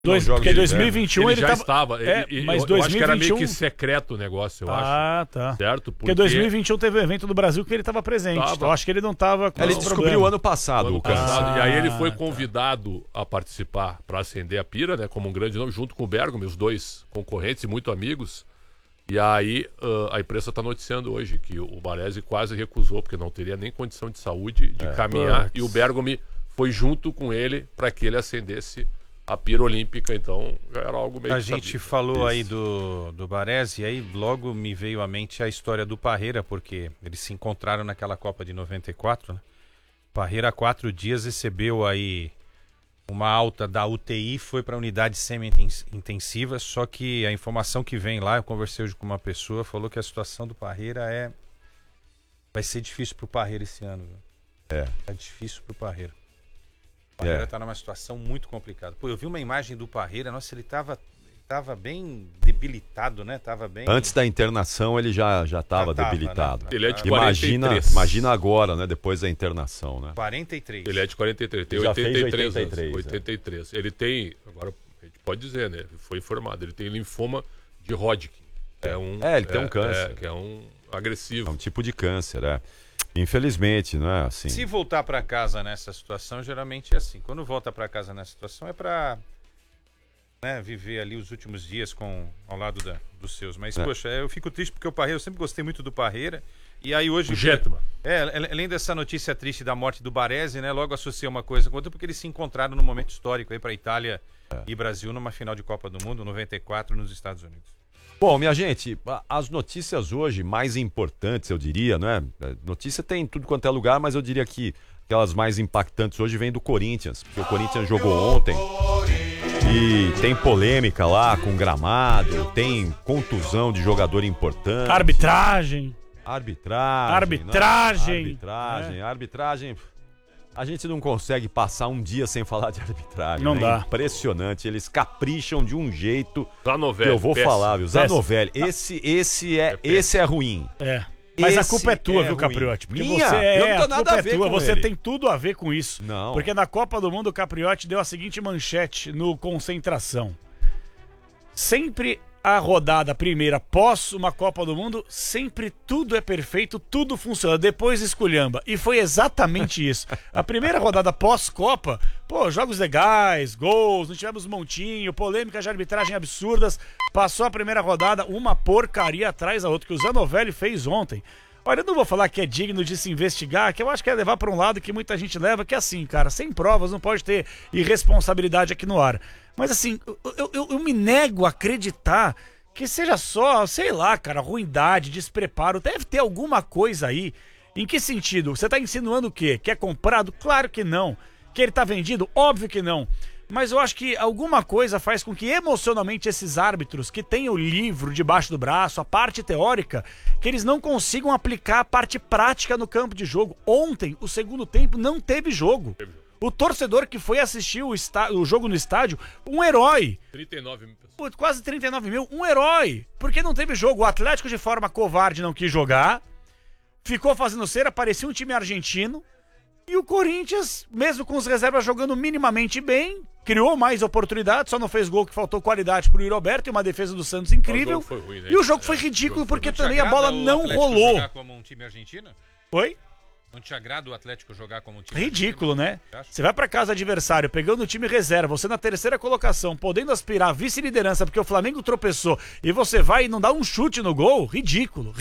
Porque 2021 ele já estava. Mas eu acho que era 2021 meio que secreto o negócio, eu acho. Ah, tá. Certo? Porque 2021 teve um evento do Brasil que ele estava presente. Então eu acho que ele não estava com Ele esse descobriu problema. ano passado o câncer. E aí ele foi convidado a participar para acender a pira, né? Como um grande nome, junto com o Bergomi, os dois concorrentes e muito amigos. E aí a imprensa está noticiando hoje que o Baresi quase recusou, porque não teria nem condição de saúde de caminhar. E o Bergomi foi junto com ele para que ele acendesse a pira olímpica. Então já era algo meio A gente falou aí do Baresi, e aí logo me veio à mente a história do Parreira, porque eles se encontraram naquela Copa de 94, né? Parreira há 4 dias recebeu aí uma alta da UTI, foi para a unidade semi-intensiva, só que a informação que vem lá, eu conversei hoje com uma pessoa, falou que a situação do Parreira vai ser difícil pro Parreira esse ano. Viu? É difícil pro Parreira. O Parreira tá numa situação muito complicada. Pô, eu vi uma imagem do Parreira, nossa, ele tava bem debilitado, né? Tava bem... Antes da internação ele já estava debilitado. Ele é de 43. Imagina agora, né? Depois da internação, né? 43. Ele é de 43, tem Já 83 fez 83, anos. 83. Ele tem, agora a gente pode dizer, né? Foi informado, ele tem linfoma de Hodgkin. Ele tem um câncer. Que é um agressivo. É um tipo de câncer, Infelizmente, não é assim. Se voltar para casa nessa situação, geralmente é assim. Quando volta para casa nessa situação é para viver ali os últimos dias ao lado dos seus. Mas, poxa, eu fico triste porque o Parreira, eu sempre gostei muito do Parreira. E aí hoje... O Jetman. Além dessa notícia triste da morte do Baresi, né? Logo associei uma coisa com outra, porque eles se encontraram num momento histórico aí para Itália e Brasil numa final de Copa do Mundo, 94, nos Estados Unidos. Bom, minha gente, as notícias hoje mais importantes, eu diria, né? Notícia tem em tudo quanto é lugar, mas eu diria que aquelas mais impactantes hoje vêm do Corinthians, porque o Corinthians jogou ontem e tem polêmica lá com gramado, tem contusão de jogador importante. Arbitragem. A gente não consegue passar um dia sem falar de arbitragem. Não dá. Impressionante. Eles capricham de um jeito. Zanovelli, eu vou falar, viu? Zanovelli. Esse é ruim. Mas a culpa é tua, viu, Capriotti? Porque Minha? Você eu não tenho nada a ver com Você ele. tem tudo a ver com isso. Não. Porque na Copa do Mundo o Capriotti deu a seguinte manchete no Concentração. Sempre a rodada primeira pós uma Copa do Mundo, sempre tudo é perfeito, tudo funciona, depois esculhamba. E foi exatamente isso. A primeira rodada pós-Copa, jogos legais, gols, não tivemos montinho, polêmicas de arbitragem absurdas. Passou a primeira rodada, uma porcaria atrás da outra, que o Zanovelli fez ontem. Olha, eu não vou falar que é digno de se investigar, que eu acho que é levar para um lado que muita gente leva, que é assim, cara, sem provas não pode ter irresponsabilidade aqui no ar. Mas assim, eu me nego a acreditar que seja só, sei lá, cara, ruindade, despreparo. Deve ter alguma coisa aí. Em que sentido? Você tá insinuando o quê? Que é comprado? Claro que não. Que ele tá vendido? Óbvio que não. Mas eu acho que alguma coisa faz com que emocionalmente esses árbitros que têm o livro debaixo do braço, a parte teórica, que eles não consigam aplicar a parte prática no campo de jogo. Ontem, o segundo tempo, não teve jogo. O torcedor que foi assistir o jogo no estádio, um herói. 39 mil pessoas. Quase 39 mil, um herói. Porque não teve jogo. O Atlético, de forma covarde, não quis jogar. Ficou fazendo cera, parecia um time argentino. E o Corinthians, mesmo com os reservas jogando minimamente bem, criou mais oportunidades, só não fez gol, que faltou qualidade pro Yuri Alberto e uma defesa do Santos incrível. O jogo foi ruim, né? E o jogo foi ridículo porque também a bola não rolou. Jogar como um time argentino? Oi? Não te agrada o Atlético jogar como um time Ridículo, argentino? né? Você vai pra casa adversário, pegando o time reserva, você na terceira colocação, podendo aspirar a vice-liderança porque o Flamengo tropeçou, e você vai e não dá um chute no gol? Ridículo.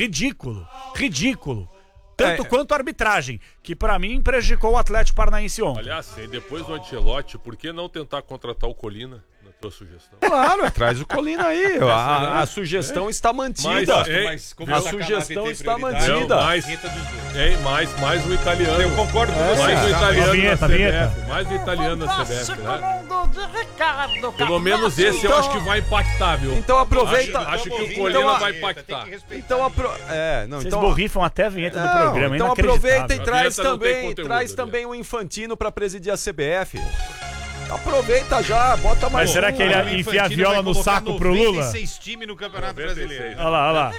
Tanto quanto a arbitragem, que pra mim prejudicou o Atlético Paranaense ontem. Aliás, depois do Ancelotti, por que não tentar contratar o Colina? Na tua sugestão. Claro, traz o Colina aí. A sugestão está mantida. A sugestão está mantida. Mais o italiano. Eu concordo com você. Mais o italiano na vinheta. CBF. Mais o italiano na CBF, né? Pelo menos esse eu acho que vai impactar, viu? Então aproveita. Acho que o Colina vai impactar. Vocês borrifam até a vinheta do programa. Então aproveita e A traz vinheta não tem também, conteúdo, traz né? também o Infantino para presidir a CBF. Aproveita já, bota mais Mas será que ele O enfia a Infantino viola vai no colocar saco pro Lula? 96 times no Campeonato Brasileiro. Olha lá, olha lá.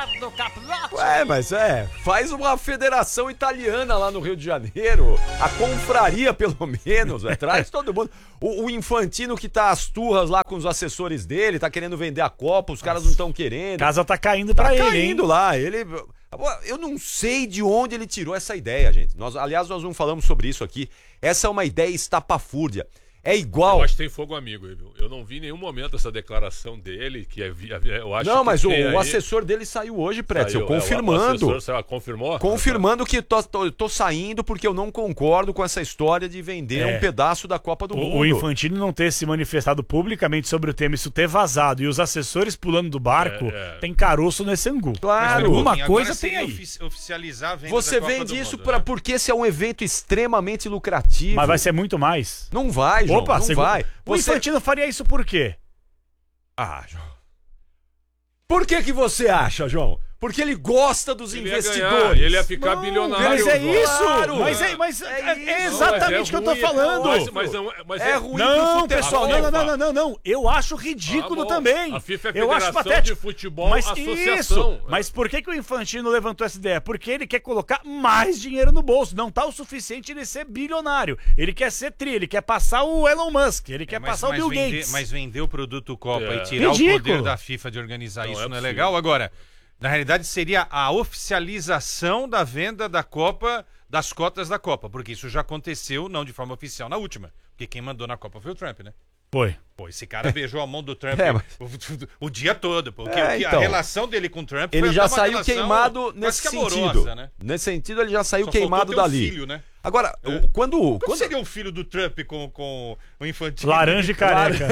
Ué, mas faz uma federação italiana lá no Rio de Janeiro. A confraria, pelo menos, traz todo mundo. O Infantino que tá às turras lá com os assessores dele, tá querendo vender a Copa, os caras não estão querendo. Casa tá caindo pra ele, hein? Caindo lá, ele... Eu não sei de onde ele tirou essa ideia, gente. Aliás, nós não falamos sobre isso aqui. Essa é uma ideia estapafúrdia. É igual... Eu acho que tem fogo amigo aí, viu? Eu não vi em nenhum momento essa declaração dele, que eu acho Não, que mas o aí... assessor dele saiu hoje, Pretzel, Saiu, confirmando. O assessor confirmou? Confirmando que tô saindo porque eu não concordo com essa história de vender um pedaço da Copa do Mundo. O Infantino não ter se manifestado publicamente sobre o tema, isso ter vazado e os assessores pulando do barco, tem caroço nesse angu. Claro. Alguma Agora coisa seria tem aí. oficializar a venda Você da Copa vende do isso Mundo, né? porque esse é um evento extremamente lucrativo. Mas vai ser muito mais. Não vai, João, Opa, não vai. O Infantino faria isso por quê? Ah, João. Por que você acha, João? Porque ele gosta dos Ele ia investidores. ganhar, ele ia ficar bilionário. Mas é João. isso! Claro. Mas é isso. exatamente o que eu tô ruim, falando. Mas É ruim pro Não, futebol. pessoal, não. Eu acho ridículo também. A FIFA é Eu acho Federação patético. de Futebol Mas Associação. isso, mas por que o Infantino levantou essa ideia? Porque ele quer colocar mais dinheiro no bolso. Não tá o suficiente ele ser bilionário. Ele quer ser ele quer passar o Elon Musk, ele quer passar o Bill Gates. Mas vender o produto Copa e tirar Ridículo. o poder da FIFA de organizar isso não é possível. legal? Agora, na realidade seria a oficialização da venda da Copa, das cotas da Copa, porque isso já aconteceu, não de forma oficial, na última. Porque quem mandou na Copa foi o Trump, né? Foi. Pô, esse cara beijou a mão do Trump o dia todo, porque então, a relação dele com o Trump Ele foi já até uma saiu relação queimado nesse quase que sentido. amorosa, né? Nesse sentido, ele já saiu Só queimado faltou ter um dali. filho, né? Agora, quando seria o filho do Trump com o Infantino? Laranja e careca.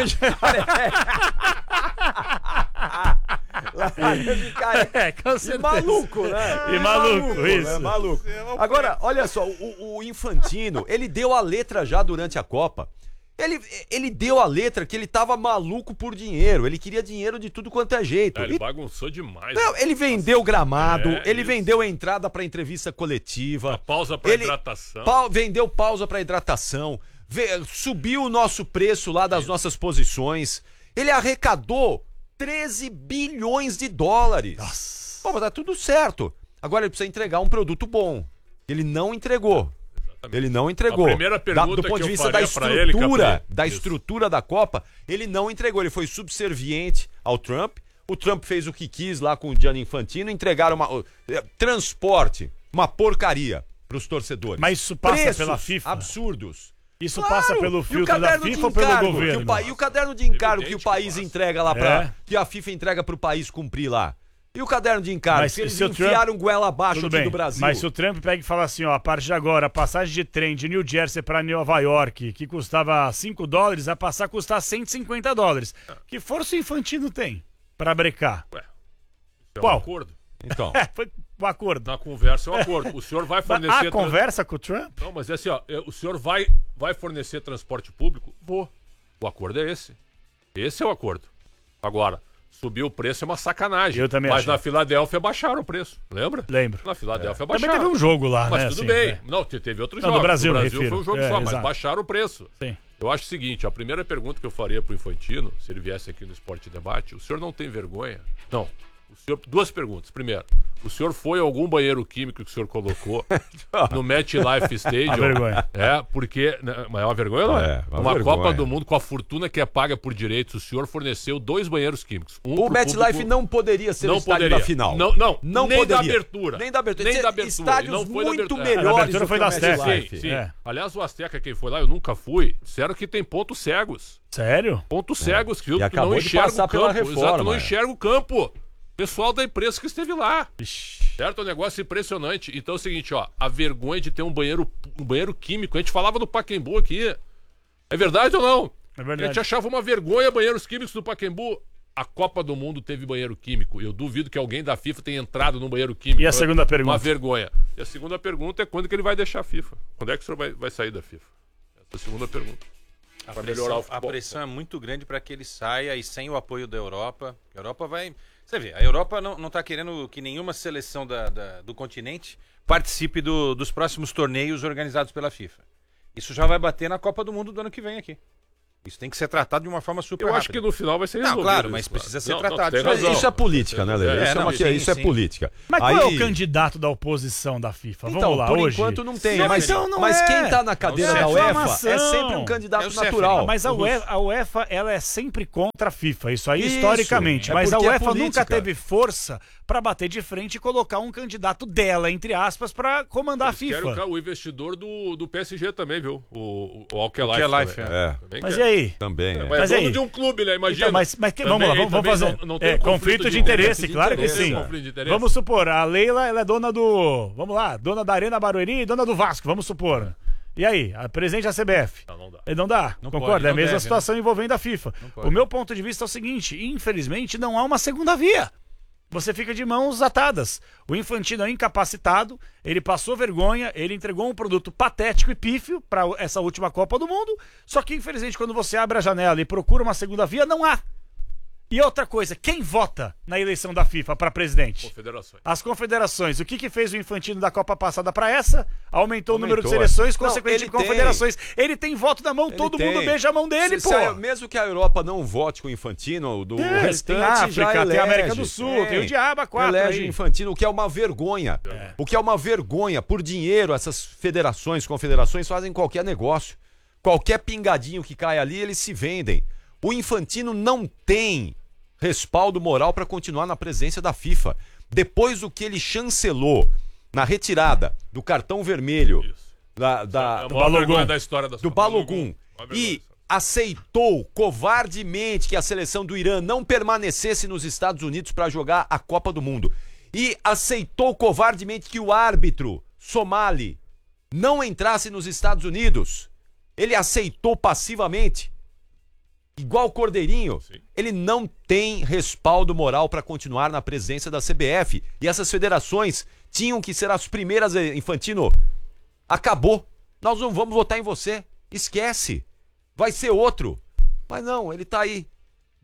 Laranja e careca. Com E certeza. maluco, né? E maluco, isso. Né? Maluco. Agora, olha só, o Infantino, ele deu a letra já durante a Copa. Ele deu a letra que ele tava maluco por dinheiro. Ele queria dinheiro de tudo quanto é jeito. Ele bagunçou demais. Não, ele vendeu gramado, ele isso. vendeu a entrada pra entrevista coletiva. A pausa pra hidratação. Vendeu pausa pra hidratação. Subiu o nosso preço lá das nossas posições. Ele arrecadou 13 bilhões de dólares. Nossa. Pô, mas tá tudo certo. Agora ele precisa entregar um produto bom. Ele não entregou. Ele não entregou. A primeira pergunta do ponto que de eu vista da faria pra ele, Capri, da isso. estrutura da Copa, ele não entregou. Ele foi subserviente ao Trump. O Trump fez o que quis lá com o Gianni Infantino, entregaram transporte, uma porcaria pros torcedores. Mas isso passa Preços pela FIFA? absurdos. Isso Claro. passa pelo E o filtro da caderno de FIFA ou pelo encargo governo? E o caderno de encargo que o Evidente país que passa. entrega lá que a FIFA entrega pro país cumprir lá. E o caderno de encargo? Mas Se eles se o Trump- enfiaram goela abaixo Tudo aqui bem, do Brasil. mas se o Trump pega e fala assim, ó, a partir de agora, a passagem de trem de New Jersey para Nova York, que custava $5, vai passar a custar $150. Que força o Infantino tem pra brecar? Ué, é um Qual? acordo. Então, Foi o acordo. Na conversa é um acordo. O senhor vai fornecer... A conversa com o Trump? Não, mas é assim, ó. O senhor vai fornecer transporte público? Vou. O acordo é esse. Esse é o acordo. Agora, subir o preço é uma sacanagem. Eu também Mas achei. na Filadélfia baixaram o preço. Lembra? Lembro. Na Filadélfia Também baixaram. teve um jogo lá, Mas né? tudo assim, bem. né? Não, teve outros Não, do jogos. Brasil, no me Brasil foi um refiro. jogo É, só, mas exato. baixaram o preço. Sim. Eu acho o seguinte, a primeira pergunta que eu faria pro Infantino, se ele viesse aqui no Esporte Debate, o senhor não tem vergonha? Não. O senhor, duas perguntas. Primeiro, o senhor foi a algum banheiro químico que o senhor colocou no MetLife Stadium? Uma vergonha. É, porque... Mas é uma vergonha, não é? uma Uma vergonha. Copa do Mundo com a fortuna que é paga por direitos, o senhor forneceu 2 banheiros químicos. Um o pro MetLife público- não poderia ser Não o estádio poderia. da final. Não, nem da poderia. abertura. Nem da abertura. Nem Tinha da abertura. Estádios Não foi da muito abertura. melhores A abertura do foi que o da Azteca. MetLife. Sim. É. Aliás, o Azteca, quem foi lá, eu nunca fui, disseram que tem pontos cegos. Sério? Pontos cegos que E tu acabou não de enxerga passar o pela campo. reforma, Exato, não é. enxerga o campo. Pessoal da empresa que esteve lá. Ixi. Certo? É um negócio impressionante. Então é o seguinte, ó. A vergonha de ter um banheiro químico. A gente falava do Pacaembu aqui. É verdade ou não? É A verdade. gente achava uma vergonha banheiros químicos do Pacaembu. A Copa do Mundo teve banheiro químico. Eu duvido que alguém da FIFA tenha entrado num banheiro químico. E a segunda pergunta? Uma vergonha. E a segunda pergunta é quando que ele vai deixar a FIFA? Quando é que o senhor vai sair da FIFA? Essa é a segunda pergunta. Pra melhorar o A futebol. pressão é muito grande para que ele saia e sem o apoio da Europa. A Europa vai. Você vê, a Europa não está querendo que nenhuma seleção do continente participe dos próximos torneios organizados pela FIFA. Isso já vai bater na Copa do Mundo do ano que vem aqui. Isso tem que ser tratado de uma forma super Eu rápida. acho que no final vai ser Não, resolvido. claro, isso, mas precisa ser Não, tratado. tem razão. Isso é política, né, Lele? Isso é política. Mas qual Aí, é o candidato da oposição da FIFA? Então, Vamos lá, por hoje. enquanto não tem. Não, mas então não mas é. quem tá na cadeira É o da CEF. UEFA Informação. é sempre um candidato É o CEF. natural. Mas a UEFA, ela é sempre contra a FIFA, isso aí Isso, historicamente. é Mas a porque é UEFA nunca política. teve força pra bater de frente e colocar um candidato dela, entre aspas, pra comandar a Quero FIFA. o investidor do PSG também, viu? O Alkelife. Alkelife, também. é. Também Mas quer. e aí? Também. Mas Mas é e dono aí? de um clube, né? Imagina. Então, mas vamos lá, vamos fazer. Não tem conflito de interesse, claro que interesse, sim. conflito de interesse. Vamos supor, a Leila, ela é dona do. Vamos lá, dona da Arena Barueri e dona do Vasco, vamos supor. E aí, a presidente da CBF? Não dá. Não dá, Não concorda? pode, É a não mesma deve, situação envolvendo a FIFA. pode. O meu ponto de vista é o seguinte: infelizmente não há uma segunda via. Você fica de mãos atadas. O Infantino é incapacitado, ele passou vergonha, ele entregou um produto patético e pífio para essa última Copa do Mundo. Só que, infelizmente, quando você abre a janela e procura uma segunda via, não há. E outra coisa, quem vota na eleição da FIFA para presidente? Confederações. As confederações. O que fez o Infantino da Copa passada para essa? Aumentou o número de Aumentou, seleções, Não, consequentemente ele confederações. Ele tem voto na mão, Ele todo tem. mundo beija a mão dele, Se pô. mesmo que a Europa não vote com o Infantino, o restante tem África, já elege. tem América do Sul, tem o Diabo 4 elege aí. o Infantino, o que é uma vergonha. O que é uma vergonha. Por dinheiro, essas federações, confederações fazem qualquer negócio. Qualquer pingadinho que cai ali, eles se vendem. O Infantino não tem respaldo moral para continuar na presidência da FIFA. Depois do que ele chancelou na retirada do cartão vermelho É a do maior Balogun. vergonha da história da do Balogun Uma vergonha. e aceitou covardemente que a seleção do Irã não permanecesse nos Estados Unidos para jogar a Copa do Mundo e aceitou covardemente que o árbitro somali não entrasse nos Estados Unidos, ele aceitou passivamente, igual o Cordeirinho. Sim. Ele não tem respaldo moral para continuar na presidência da CBF. E essas federações tinham que ser as primeiras. Infantino, acabou. Nós não vamos votar em você. Esquece. Vai ser outro. Mas não, ele tá aí.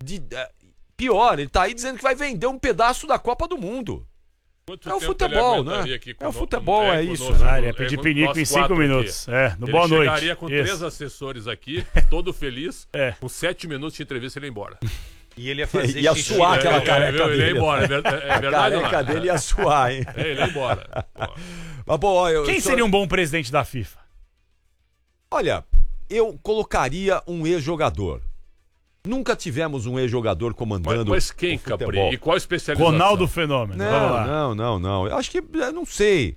Pior, ele tá aí dizendo que vai vender um pedaço da Copa do Mundo. Quanto É o tempo futebol, ele né? aguentaria aqui É o futebol, é conosco, isso, né? Ah, ele ia pedir com pinico nós em 5 quatro minutos. aqui. É, no Ele Boa Noite. chegaria com Isso. 3 assessores aqui, todo feliz. É. Com 7 minutos de entrevista, ele ia embora. E ele ia fazer Ia xixi, suar né? aquela careca Ele ia dele. embora, é A verdade ou não? careca dele ia suar, hein? Ele ia embora. Mas, bom, ó, Quem seria um bom presidente da FIFA? Olha, eu colocaria um ex-jogador. Nunca tivemos um ex-jogador comandando Mas quem, o futebol. Capri? E qual a especialização? Ronaldo Fenômeno. Vamos lá. Não. Eu acho que, eu não sei.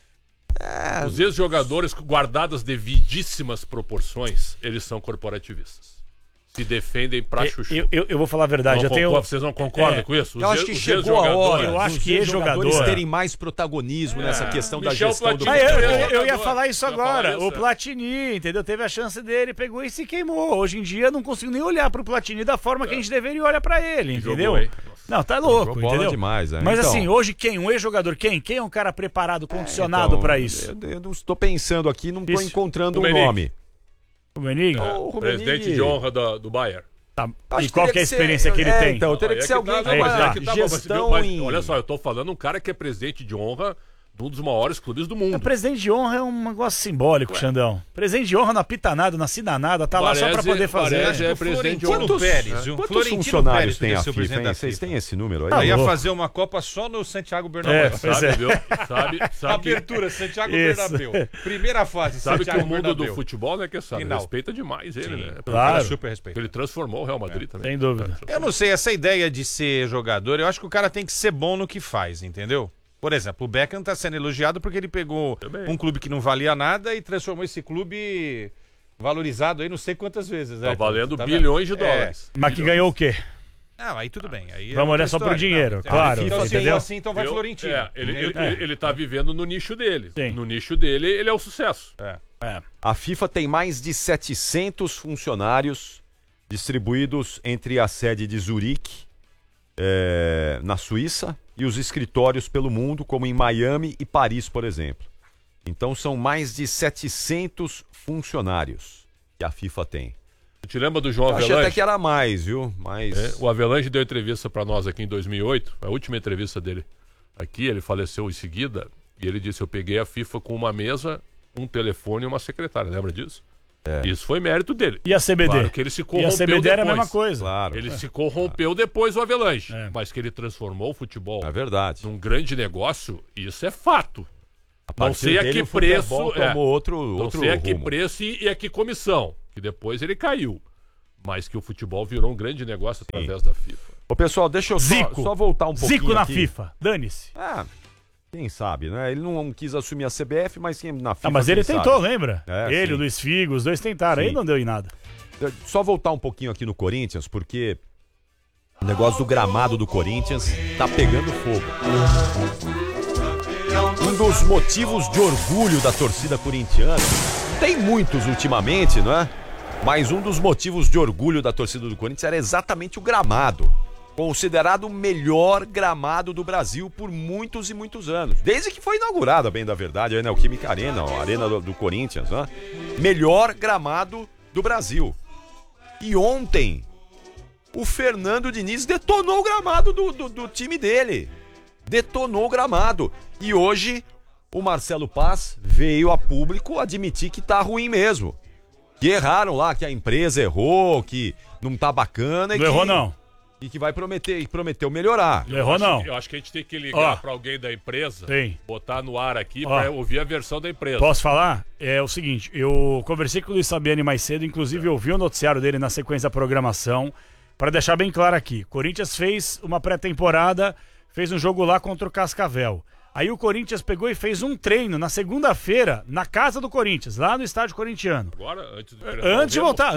Os ex-jogadores, guardadas devidíssimas proporções, eles são corporativistas. Se defendem pra chuchu. Eu vou falar a verdade. Vocês não concordam com isso? Eu acho que chegou a hora. Eu acho dos que ex-jogadores ex-jogador terem mais protagonismo nessa questão da Michel gestão do Platini. futebol. Eu ia falar isso Eu ia falar agora. isso, O Platini, entendeu? Teve a chance dele, pegou e se queimou. Hoje em dia eu não consigo nem olhar pro Platini da forma que a gente deveria olhar pra ele, entendeu? Jogou, hein? Não, tá louco, Jogou bola entendeu? demais, Mas então. assim, hoje quem? Um ex-jogador quem? Quem é um cara preparado, condicionado pra isso? Eu não estou pensando aqui, não estou Isso. encontrando um Rummenigge. nome. O Benigno? O Rummenigge. Presidente de honra do Bayern. Tá. Acho E qual que é a teria ser- experiência que ele tem? Então, teria que Aí ser é alguém tá, com não, mas uma é que tá bom, gestão mas, em... olha só, eu tô falando um cara que é presidente de honra de um dos maiores clubes do mundo. O presidente de honra é um negócio simbólico, Xandão. Presidente de honra não apita nada, não assina nada, tá lá só pra poder fazer. Parece é presidente de Florentino honra. Pérez, viu? Quantos Florentino funcionários Pérez tem podia a ser o FIFA, presidente hein? da Vocês FIFA. têm esse número aí? Tá Ia louco. fazer uma Copa só no Santiago Bernabéu. Pois Sabe, é. viu? Sabe que, Abertura, Santiago Isso. Bernabéu. Primeira fase, sabe que Santiago o mundo do Bernabéu. futebol, né, que sabe, Final. respeita demais ele, né? Claro. Cara, super respeito. Ele transformou o Real Madrid também. Sem dúvida. Eu não sei, essa ideia de ser jogador, eu acho que o cara tem que ser bom no que faz, entendeu? Por exemplo, o Beckham tá sendo elogiado porque ele pegou Também. um clube que não valia nada e transformou esse clube valorizado aí não sei quantas vezes. Né? Tá valendo Tá bilhões de vendo? dólares. Mas que ganhou o quê? Ah, aí tudo bem. Aí é Vamos outra olhar só pro história. dinheiro, Não, claro, Então, se entendeu? for assim, então vai Viu? Florentino. Ele tá vivendo no nicho dele. Sim. No nicho dele, ele é o sucesso. É. A FIFA tem mais de 700 funcionários distribuídos entre a sede de Zurique, na Suíça, e os escritórios pelo mundo, como em Miami e Paris, por exemplo. Então são mais de 700 funcionários que a FIFA tem. Você te lembra do João Eu achei Avelange? até que era mais, viu? Mas... O Avelange deu entrevista pra nós aqui em 2008, a última entrevista dele aqui, ele faleceu em seguida, e ele disse, eu peguei a FIFA com uma mesa, um telefone e uma secretária, lembra disso? Isso foi mérito dele. E a CBD? Claro que ele se E a corrompeu CBD era a depois. mesma coisa. Claro. Ele se corrompeu depois do Avelanche. É. Mas que ele transformou o futebol É verdade. num grande negócio, isso é fato. A Não partir sei a dele, que o futebol preço. tomou outro Não sei a que rumo. preço e a que comissão. Que depois ele caiu. Mas que o futebol virou um grande negócio através da FIFA. Ô, pessoal, deixa eu Zico. só voltar um pouquinho Zico na aqui. FIFA. Dane-se. Ah, quem sabe, né? Ele não quis assumir a CBF, mas quem na FIFA. Mas ele quem tentou, sabe. lembra? É, Ele, sim. o Luiz Figo, os dois tentaram. Sim. Aí não deu em nada. Só voltar um pouquinho aqui no Corinthians, porque o negócio do gramado do Corinthians tá pegando fogo. Um dos motivos de orgulho da torcida corintiana, tem muitos ultimamente, não é? Mas um dos motivos de orgulho da torcida do Corinthians era exatamente o gramado. Considerado o melhor gramado do Brasil por muitos e muitos anos. Desde que foi inaugurada, bem da verdade, a Neoquímica Arena, a Arena do Corinthians, né? Melhor gramado do Brasil. E ontem, o Fernando Diniz detonou o gramado do time dele. Detonou o gramado. E hoje, o Marcelo Paz veio a público admitir que tá ruim mesmo. Que erraram lá, que a empresa errou, que não tá bacana. Não errou, não. E que vai prometeu melhorar. Não errou, não. Eu acho que a gente tem que ligar Ó, pra alguém da empresa, tem. botar no ar aqui Ó. pra ouvir a versão da empresa. Posso falar? É o seguinte, eu conversei com o Luiz Fabiani mais cedo, inclusive eu vi o noticiário dele na sequência da programação, para deixar bem claro aqui. Corinthians fez uma pré-temporada, fez um jogo lá contra o Cascavel. Aí o Corinthians pegou e fez um treino na segunda-feira, na casa do Corinthians, lá no estádio corintiano. Agora, antes de Antes de voltar.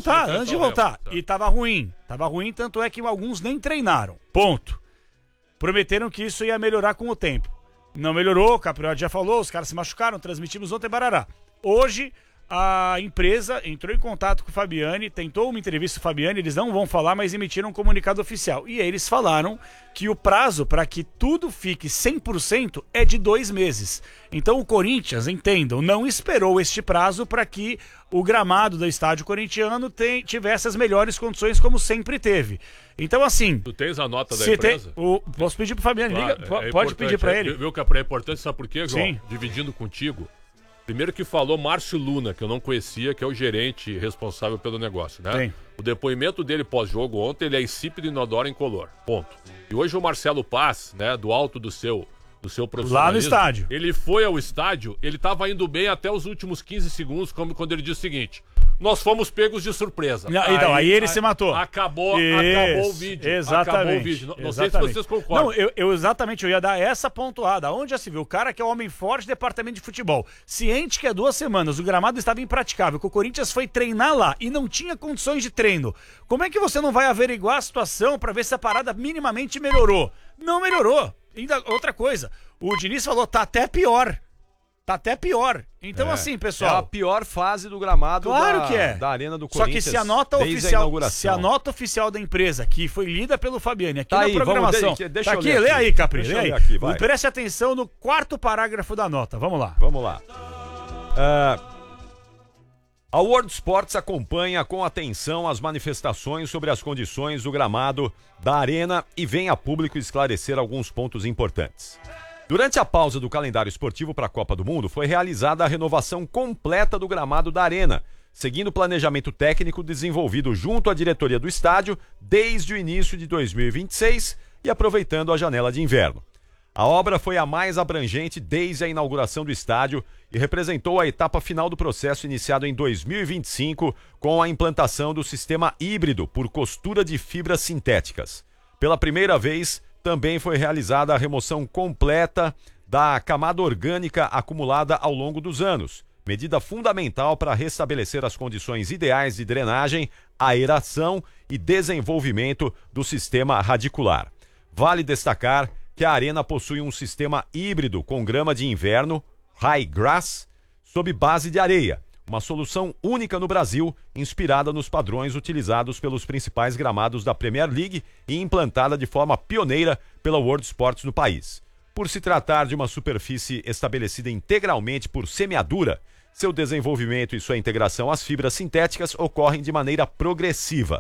Tá. E tava ruim, tanto é que alguns nem treinaram. Ponto. Prometeram que isso ia melhorar com o tempo. Não melhorou, o Capriotti já falou, os caras se machucaram, transmitimos ontem, barará. Hoje, a empresa entrou em contato com o Fabiani, tentou uma entrevista com o Fabiani, eles não vão falar, mas emitiram um comunicado oficial. E eles falaram que o prazo para que tudo fique 100% é de 2 meses. Então o Corinthians, entendam, não esperou este prazo para que o gramado do estádio corintiano tivesse as melhores condições como sempre teve. Então assim... Tu tens a nota da empresa? Posso pedir pro Fabiani, Claro, liga, é pode pedir para ele. Viu que é importante, sabe por quê, João? Sim. Dividindo contigo. Primeiro que falou Márcio Luna, que eu não conhecia, que é o gerente responsável pelo negócio, né? Sim. O depoimento dele pós-jogo ontem, ele é insípido, inodoro, incolor. Ponto. E hoje o Marcelo Paz, né, do alto do seu profissionalismo... Lá no estádio. Ele foi ao estádio, ele estava indo bem até os últimos 15 segundos, quando ele disse o seguinte... Nós fomos pegos de surpresa. Então, aí ele se matou. Acabou o vídeo. Exatamente. Acabou o vídeo. Não sei se vocês concordam. Não, eu ia dar essa pontuada. Onde já se viu? O cara que é homem forte, departamento de futebol, ciente que há 2 semanas o gramado estava impraticável, que o Corinthians foi treinar lá e não tinha condições de treino. Como é que você não vai averiguar a situação para ver se a parada minimamente melhorou? Não melhorou. Ainda outra coisa, o Diniz falou, tá até pior. Tá até pior. Então, assim, É pessoal... a pior fase do gramado Claro que é. da Arena do Só Corinthians. que se a nota desde oficial, inauguração. se a nota oficial da empresa, que foi lida pelo Fabiani aqui Tá na aí, vamos, programação, deixa tá eu aqui, ler lê aqui. aí, Capri, Deixa lê eu aí. ler aqui, vai. Preste atenção no 4º parágrafo da nota, vamos lá. Vamos lá. A World Sports acompanha com atenção as manifestações sobre as condições do gramado da Arena e vem a público esclarecer alguns pontos importantes. Durante a pausa do calendário esportivo para a Copa do Mundo, foi realizada a renovação completa do gramado da Arena, seguindo o planejamento técnico desenvolvido junto à diretoria do estádio desde o início de 2026 e aproveitando a janela de inverno. A obra foi a mais abrangente desde a inauguração do estádio e representou a etapa final do processo iniciado em 2025 com a implantação do sistema híbrido por costura de fibras sintéticas. Pela primeira vez, também foi realizada a remoção completa da camada orgânica acumulada ao longo dos anos, medida fundamental para restabelecer as condições ideais de drenagem, aeração e desenvolvimento do sistema radicular. Vale destacar que a arena possui um sistema híbrido com grama de inverno, high grass, sob base de areia, uma solução única no Brasil, inspirada nos padrões utilizados pelos principais gramados da Premier League e implantada de forma pioneira pela World Sports no país. Por se tratar de uma superfície estabelecida integralmente por semeadura, seu desenvolvimento e sua integração às fibras sintéticas ocorrem de maneira progressiva.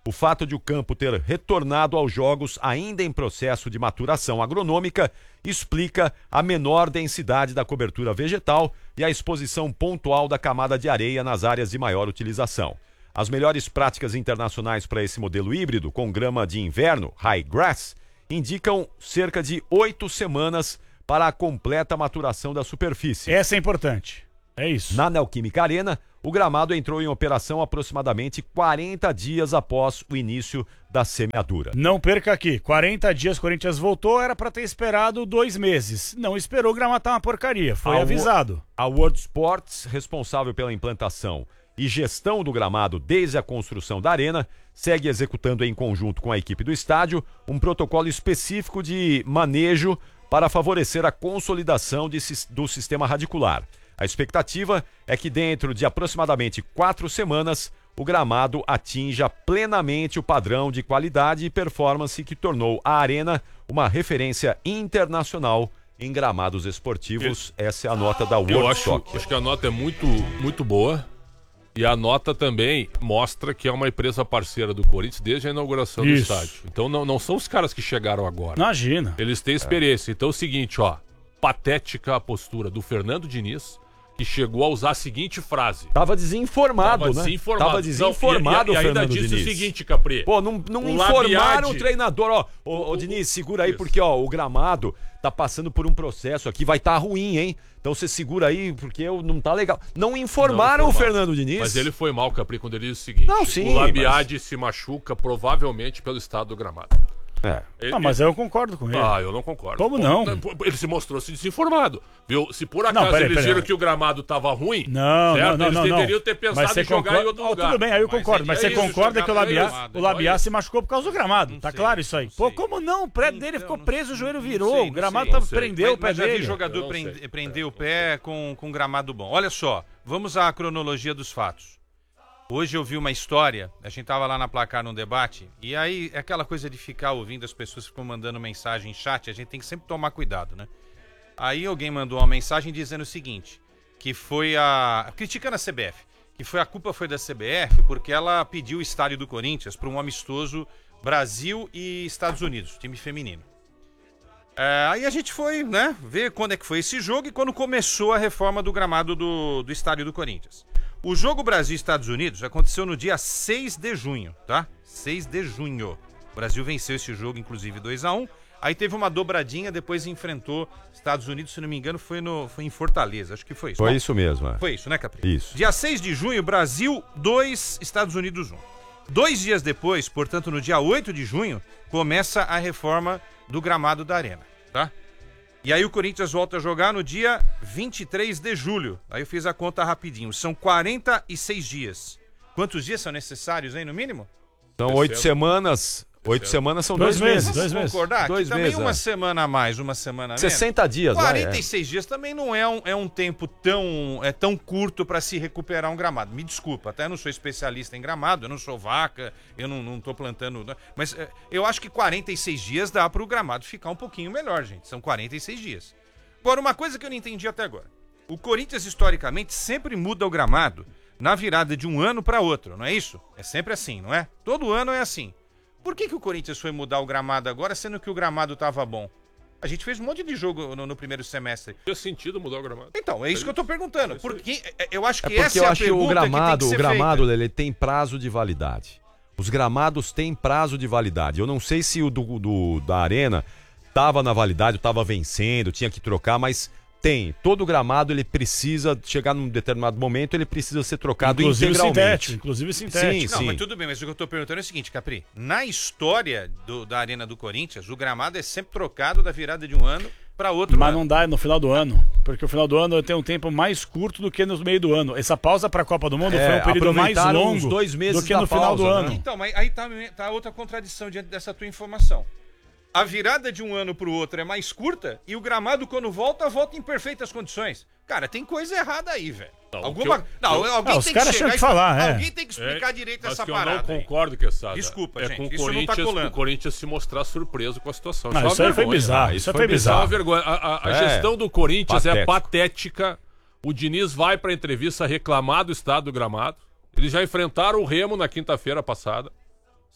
O fato de o campo ter retornado aos jogos ainda em processo de maturação agronômica explica a menor densidade da cobertura vegetal e a exposição pontual da camada de areia nas áreas de maior utilização. As melhores práticas internacionais para esse modelo híbrido com grama de inverno, high grass, indicam cerca de 8 semanas para a completa maturação da superfície. Essa é importante. É isso. Na Neoquímica Arena, o gramado entrou em operação aproximadamente 40 dias após o início da semeadura. Não perca aqui. 40 dias, o Corinthians voltou, era para ter esperado 2 meses. Não esperou, o gramado tá uma porcaria. Foi avisado. A World Sports, responsável pela implantação e gestão do gramado desde a construção da arena, segue executando em conjunto com a equipe do estádio um protocolo específico de manejo para favorecer a consolidação do sistema radicular. A expectativa é que dentro de aproximadamente 4 semanas, o gramado atinja plenamente o padrão de qualidade e performance que tornou a arena uma referência internacional em gramados esportivos. Essa é a nota da World Soccer. Acho que a nota é muito boa. E a nota também mostra que é uma empresa parceira do Corinthians desde a inauguração do estádio. Então não são os caras que chegaram agora. Imagina. Eles têm experiência. Então é o seguinte, ó. Patética a postura do Fernando Diniz, que chegou a usar a seguinte frase. Tava desinformado, né? Tava desinformado, e ainda Fernando disse Diniz. o seguinte, Capri. Pô, não informaram o treinador. Ô, Diniz, segura aí, Isso. porque o gramado tá passando por um processo aqui, vai estar ruim, hein? Então você segura aí, porque não tá legal. Não informaram o Fernando Diniz. Mas ele foi mal, Capri, quando ele disse o seguinte. Não, sim, o Labiade se machuca provavelmente pelo estado do gramado. Mas eu concordo com ele. Eu não concordo. Como não? Ele se mostrou-se desinformado. Viu? Se por acaso eles viram que o gramado tava ruim, não, eles deveriam ter pensado em jogar em outro lugar. Tudo bem, aí eu concordo. Mas você concorda que o Labiá se machucou por causa do gramado. Tá claro isso aí? Pô, como não? O pé dele ficou preso, o joelho virou. O gramado prendeu o pé dele. Já vi jogador prender o pé com gramado bom. Olha só, vamos à cronologia dos fatos. Hoje eu vi uma história, a gente tava lá na Placar num debate, e aí é aquela coisa de ficar ouvindo as pessoas que ficam mandando mensagem em chat, a gente tem que sempre tomar cuidado, né? Aí alguém mandou uma mensagem dizendo o seguinte, que foi criticando a CBF, que a culpa foi da CBF porque ela pediu o estádio do Corinthians para um amistoso Brasil e Estados Unidos, time feminino. Aí a gente foi, né, ver quando é que foi esse jogo e quando começou a reforma do gramado do estádio do Corinthians. O jogo Brasil e Estados Unidos aconteceu no dia 6 de junho, tá? 6 de junho. O Brasil venceu esse jogo, inclusive 2-1. Aí teve uma dobradinha, depois enfrentou Estados Unidos, se não me engano, foi em Fortaleza. Acho que foi isso. Foi isso mesmo. Foi isso, né, Capri? Isso. Dia 6 de junho, Brasil 2, Estados Unidos 1. 2 dias depois, portanto, no dia 8 de junho, começa a reforma do gramado da Arena, tá? E aí o Corinthians volta a jogar no dia 23 de julho. Aí eu fiz a conta rapidinho. São 46 dias. Quantos dias são necessários aí, no mínimo? São 8 semanas. 8 semanas são 2 meses. Dois meses. Concordar? 2 também meses. Uma semana a mais, uma semana a menos. 60 dias, 46 dias também não é um tempo tão curto para se recuperar um gramado. Me desculpa, até eu não sou especialista em gramado, eu não sou vaca, eu não tô plantando... Mas eu acho que 46 dias dá para o gramado ficar um pouquinho melhor, gente. São 46 dias. Agora, uma coisa que eu não entendi até agora. O Corinthians, historicamente, sempre muda o gramado na virada de um ano para outro, não é isso? É sempre assim, não é? Todo ano é assim. Por que o Corinthians foi mudar o gramado agora, sendo que o gramado estava bom? A gente fez um monte de jogo no primeiro semestre. Faz sentido mudar o gramado. Então, é isso que eu tô perguntando. Porque eu acho que porque essa eu é a acho que pergunta o gramado, que tem que ser feita. ele tem prazo de validade. Os gramados têm prazo de validade. Eu não sei se o da Arena estava na validade, estava vencendo, tinha que trocar, mas tem. Todo gramado ele precisa chegar num determinado momento, ele precisa ser trocado integralmente. Inclusive sintético. Não, mas tudo bem, mas o que eu tô perguntando é o seguinte, Capri. Na história da Arena do Corinthians, o gramado é sempre trocado da virada de um ano para outro Mas ano. não dá no final do ano, porque o final do ano tem um tempo mais curto do que no meio do ano. Essa pausa para a Copa do Mundo foi um período mais longo uns 2 meses do que no final do ano. Então, mas aí tá outra contradição diante dessa tua informação. A virada de um ano pro outro é mais curta e o gramado, quando volta em perfeitas condições. Cara, tem coisa errada aí, velho. Alguém os tem caras que tinham chegar que falar, Alguém tem que explicar direito essa parada. Eu não concordo com essa. Desculpa, gente, com o isso não tá Corinthians, colando. o Corinthians se mostrar surpreso com a situação. Não, isso aí foi bizarro. Isso foi É bizarro. uma vergonha. A gestão do Corinthians é patética. O Diniz vai pra entrevista reclamar do estado do gramado. Eles já enfrentaram o Remo na quinta-feira passada.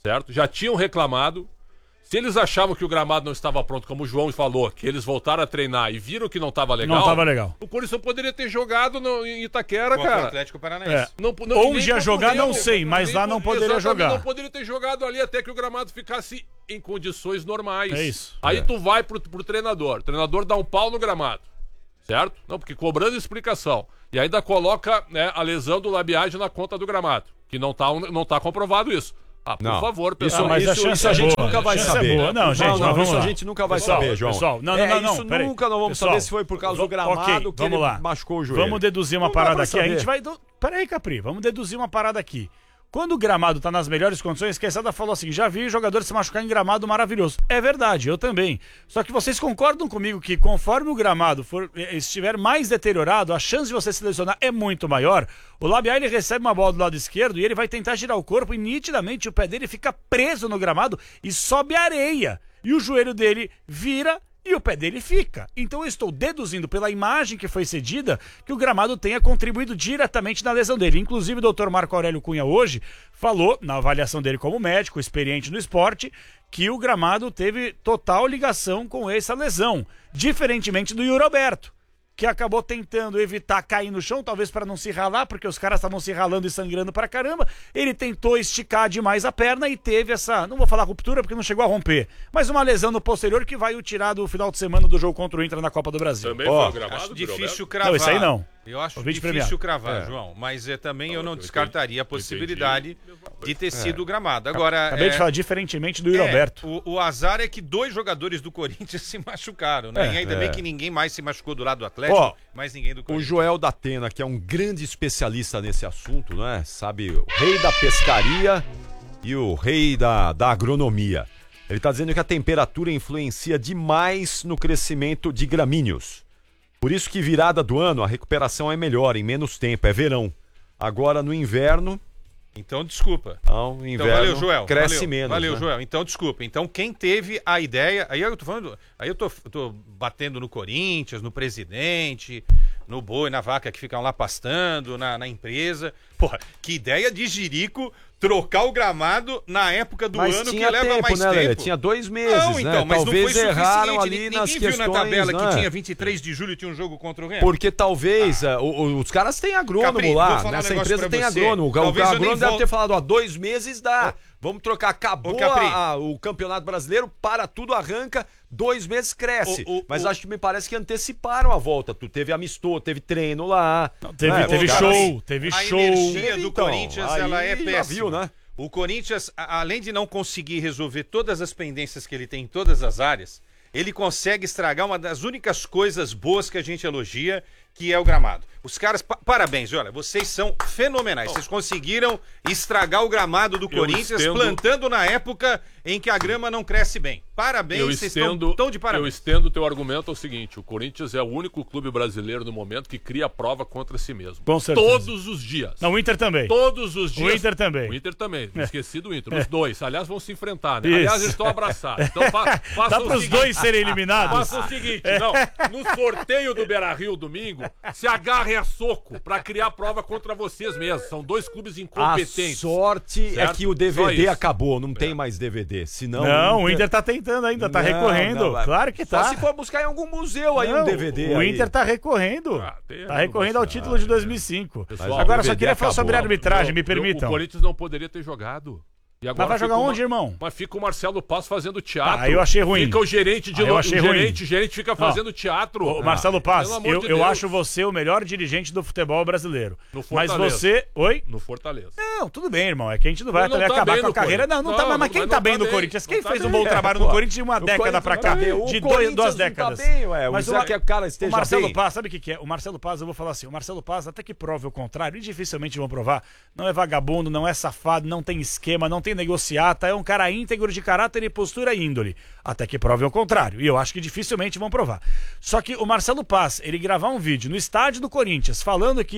certo? Já tinham reclamado. Se eles achavam que o gramado não estava pronto, como o João falou, que eles voltaram a treinar e viram que não estava legal... Não estava legal. O Corinthians poderia ter jogado em Itaquera, Contra o cara. Atlético Paranaense. Onde ia jogar, não sei, mas lá não poderia jogar. Não poderia ter jogado ali até que o gramado ficasse em condições normais. É isso. Aí tu vai pro treinador. O treinador dá um pau no gramado. Certo? Não, porque cobrando explicação. E ainda coloca, né, a lesão do labiagem na conta do gramado. Que não tá comprovado isso. Ah, por favor, pessoal. Mas isso a gente nunca vai saber. Não, gente, não, vamos isso lá. a gente nunca vai Pessoal, saber, João. Pessoal, não, isso nunca nós vamos saber se foi por causa do gramado que ele machucou o joelho. Vamos deduzir uma parada aqui. A gente vai... Peraí, Capri, vamos deduzir uma parada aqui. Quando o gramado tá nas melhores condições, Quesada falou assim, já vi jogadores se machucar em gramado maravilhoso. É verdade, eu também. Só que vocês concordam comigo que conforme o gramado estiver mais deteriorado, a chance de você se lesionar é muito maior. O labial, ele recebe uma bola do lado esquerdo e ele vai tentar girar o corpo e nitidamente o pé dele fica preso no gramado e sobe areia. E o joelho dele vira e o pé dele fica. Então eu estou deduzindo pela imagem que foi cedida que o gramado tenha contribuído diretamente na lesão dele. Inclusive o Dr. Marco Aurélio Cunha hoje falou, na avaliação dele como médico, experiente no esporte, que o gramado teve total ligação com essa lesão. Diferentemente do Yuri Alberto, que acabou tentando evitar cair no chão, talvez para não se ralar, porque os caras estavam se ralando e sangrando pra caramba. Ele tentou esticar demais a perna e teve essa, não vou falar ruptura porque não chegou a romper, mas uma lesão no posterior que vai o tirar do final de semana do jogo contra o Inter na Copa do Brasil. Também foi gramado, acho difícil cravar. Não, isso aí não. Eu acho difícil cravar, João, mas também eu não descartaria a possibilidade de ter sido gramado. Agora, acabei de falar diferentemente do Yuri Alberto. O azar é que 2 jogadores do Corinthians se machucaram, né? E ainda bem que ninguém mais se machucou do lado do Atlético, mais ninguém do Corinthians. O Joel da Atena, que é um grande especialista nesse assunto, né? Sabe, o rei da pescaria e o rei da agronomia. Ele está dizendo que a temperatura influencia demais no crescimento de gramíneos. Por isso que virada do ano a recuperação é melhor, em menos tempo, é verão. Agora no inverno... Então desculpa. Não, no inverno valeu, Joel. cresce menos. Valeu, né? Joel. Então desculpa. Então quem teve a ideia... Aí eu tô falando... Aí eu tô batendo no Corinthians, no presidente, no boi, na vaca que ficam lá pastando, na empresa. Porra, que ideia de jirico trocar o gramado na época do ano que leva mais tempo. Lelê? Tinha 2 meses, não, então, né? mas Talvez não foi erraram ali ninguém nas viu questões, na tabela né? que tinha 23 de julho tinha um jogo contra o Remo. Porque talvez os caras têm agrônomo Capri, lá, vou falar nessa um negócio empresa pra tem você. agrônomo. O Talvez eu nem agrônomo deve volto. ter falado, ó, 2 meses dá. Vamos trocar, acabou Capri. o Campeonato Brasileiro, para tudo, arranca, 2 meses cresce. Mas acho que me parece que anteciparam a volta. Tu teve amistou, teve treino lá. Teve show, teve show. A energia do Então, Corinthians, aí ela é já péssima. viu, né? O Corinthians, além de não conseguir resolver todas as pendências que ele tem em todas as áreas, ele consegue estragar uma das únicas coisas boas que a gente elogia, que é o gramado. Os caras, parabéns, olha, vocês são fenomenais. Vocês conseguiram estragar o gramado do Corinthians, plantando na época em que a grama não cresce bem. Parabéns, vocês estão de parabéns. Eu estendo o teu argumento ao seguinte, o Corinthians é o único clube brasileiro no momento que cria a prova contra si mesmo. Com certeza. Todos os dias. Não, o Inter também. Todos os dias. O Inter também. O Inter também. Esqueci do Inter. Os dois. Aliás, vão se enfrentar, né? Isso. Aliás, eles estão abraçados. Então, Dá para os dois serem eliminados? Faça o seguinte, não, no sorteio do Beira-Rio domingo, se agarrem a soco pra criar prova contra vocês mesmos. São 2 clubes incompetentes. A sorte certo? é que o DVD acabou, não tem mais DVD. Senão Não, o Inter tá tentando ainda, tá recorrendo. Claro que tá. Só se for buscar em algum museu aí um DVD. O aí. Inter tá recorrendo. Tá recorrendo ao título de 2005. Pessoal, Agora só DVD queria falar sobre a acabou. arbitragem, me permitam. O Corinthians não poderia ter jogado. E agora Mas vai jogar fica onde, irmão? Mas fica o Marcelo Paz fazendo teatro. Ah, eu achei ruim. Fica o gerente de eu achei ruim. gerente fica fazendo teatro. Ô, Marcelo Paz, pelo amor de eu Deus. acho você o melhor dirigente do futebol brasileiro. No Mas Fortaleza. você... Oi? No Fortaleza. Não, tudo bem, irmão. É que a gente não vai Ele não também tá acabar bem com a no carreira. Corinthians. Não tá bem. Mas quem mas tá não bem tá no bem. Corinthians? Quem Não fez tá um bem. bom trabalho no Corinthians de uma década pra cá? De 2 décadas. Mas Mas o que o cara esteja o Marcelo bem. Paz, sabe o que é? O Marcelo Paz, eu vou falar assim, o Marcelo Paz, até que prove o contrário, e dificilmente vão provar, não é vagabundo, não é safado, não tem esquema, não tem negociata, é um cara íntegro de caráter e postura e índole. Até que prove o contrário, e eu acho que dificilmente vão provar. Só que o Marcelo Paz, ele gravar um vídeo no estádio do Corinthians, falando que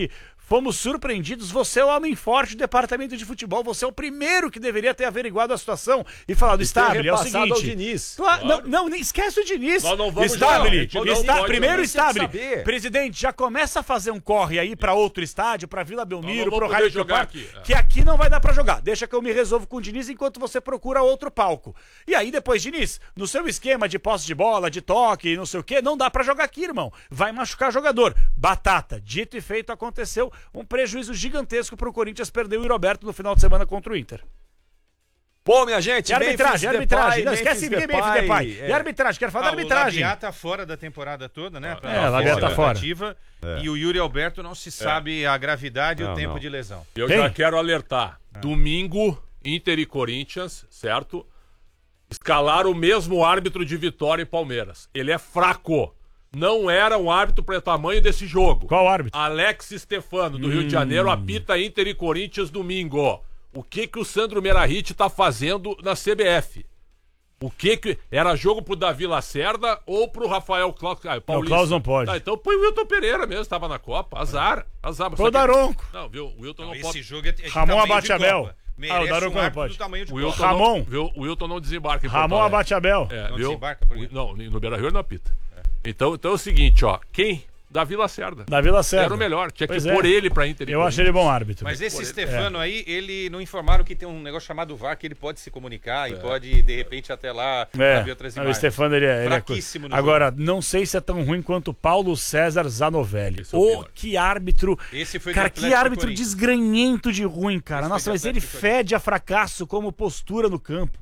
Fomos surpreendidos, você é o homem forte do departamento de futebol, você é o primeiro que deveria ter averiguado a situação e falado, Stabile, é o seguinte... ao Diniz. Claro. Não, nem esquece o Diniz. Nós não vamos Stabile, jogar, primeiro Stabile. saber. Presidente, já começa a fazer um corre aí pra outro estádio, pra Vila Belmiro, pro poder Raio jogar Parque, aqui. que aqui não vai dar pra jogar. Deixa que eu me resolvo com o Diniz enquanto você procura outro palco. E aí depois, Diniz, no seu esquema de posse de bola, de toque, não sei o quê, não dá pra jogar aqui, irmão. Vai machucar jogador. Batata. Dito e feito, aconteceu um prejuízo gigantesco pro Corinthians perder o Roberto no final de semana contra o Inter. Bom, minha gente, E arbitragem. Não esquece Memphis Memphis Depay. Depay. E arbitragem, quero falar da O arbitragem. Labiat tá fora da temporada toda, né? Labiat tá fora. E o Yuri Alberto não se sabe a gravidade e o Não, tempo não. de lesão. Eu Quem? já quero alertar. Domingo, Inter e Corinthians, certo? Escalaram o mesmo árbitro de Vitória e Palmeiras. Ele é fraco. Não era um árbitro para o tamanho desse jogo. Qual árbitro? Alex Stefano, do Rio de Janeiro, apita Inter e Corinthians domingo. O que o Sandro Meirahit tá fazendo na CBF? O que era jogo pro Davi Lacerda ou pro Rafael Claus? Não, o Claus não pode. Tá, então põe o Wilton Pereira mesmo, tava na Copa. Azar. Foi o Daronco. Não, viu? O Wilton não Esse pode. jogo é de Ramon tamanho abate de Abel. Copa. O Merece Daronco não árbitro pode. do tamanho de O Copa. Wilton Ramon. não, viu? O Wilton não desembarca em Porto Ramon Alegre. abate Abel. É, Não viu? desembarca por quê? Não, no Beira-Rio ele não apita. Então é o seguinte, ó. Quem? Davi Lacerda. Davi Lacerda. Era o melhor. Tinha que Pois pôr é. ele pra Inter e Eu Corinthians. achei ele bom árbitro. Mas esse Stefano aí, ele não informaram que tem um negócio chamado VAR, que ele pode se comunicar e pode, de repente, até lá ver outras o imagens. Stefano, ele é Fraquíssimo no Agora, não sei se é tão ruim quanto Paulo César Zanovelli. Esse é o pior. Que árbitro. Esse foi do Cara, Atlético que árbitro Corinthians. desgranhento de ruim, cara. Esse Nossa, foi do mas ele Atlético fede a fracasso como postura no campo.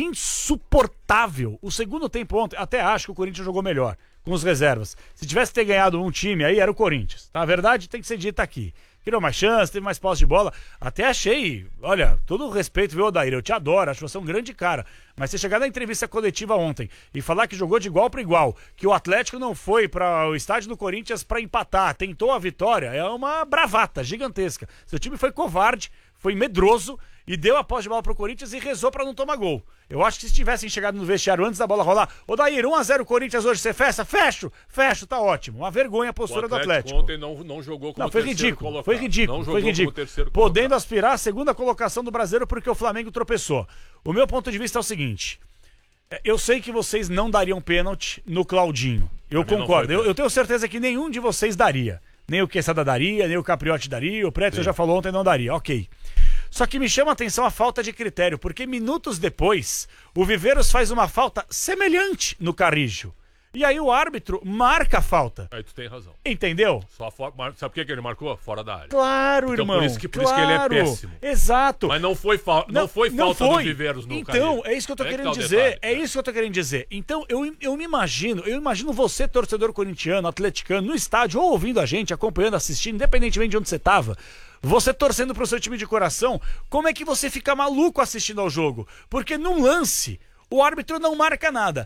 Insuportável. O segundo tempo ontem, até acho que o Corinthians jogou melhor, com os reservas. Se tivesse ter ganhado um time aí, era o Corinthians. Tá? A verdade tem que ser dita aqui. Criou mais chance, teve mais posse de bola. Até achei, olha, todo o respeito, viu, Odair? Eu te adoro, acho você um grande cara. Mas você chegar na entrevista coletiva ontem e falar que jogou de igual para igual, que o Atlético não foi para o estádio do Corinthians para empatar, tentou a vitória, é uma bravata gigantesca. Seu time foi covarde, foi medroso e deu a posse de bola pro Corinthians e rezou pra não tomar gol. Eu acho que se tivessem chegado no vestiário antes da bola rolar, Odair, 1-0 Corinthians hoje, você fecha? Fecho, tá ótimo. Uma vergonha a postura do Atlético. Ontem não jogou como Não, foi terceiro ridículo, colocado. foi ridículo, Não foi jogou ridículo. como terceiro Podendo colocado. aspirar a segunda colocação do Brasileiro porque o Flamengo tropeçou. O meu ponto de vista é o seguinte, eu sei que vocês não dariam pênalti no Claudinho. Eu Pra mim não concordo, foi eu tenho certeza que nenhum de vocês daria. Nem o Quesada daria, nem o Capriotti daria, o Pretzel já falou ontem não daria, ok. Só que me chama a atenção a falta de critério, porque minutos depois, o Viveiros faz uma falta semelhante no Carrijo. E aí o árbitro marca a falta. Aí tu tem razão. Entendeu? Sabe por que ele marcou? Fora da área. Claro, Então, irmão. por isso que ele é péssimo. Exato. Mas não foi falta do Viveiros no Então, Carrilho. é isso que eu tô Aí querendo tá o dizer. detalhe. É isso que eu tô querendo dizer. Então, eu me imagino você, torcedor corintiano, atleticano, no estádio, ou ouvindo a gente, acompanhando, assistindo, independentemente de onde você tava, você torcendo pro seu time de coração, como é que você fica maluco assistindo ao jogo? Porque num lance, o árbitro não marca nada.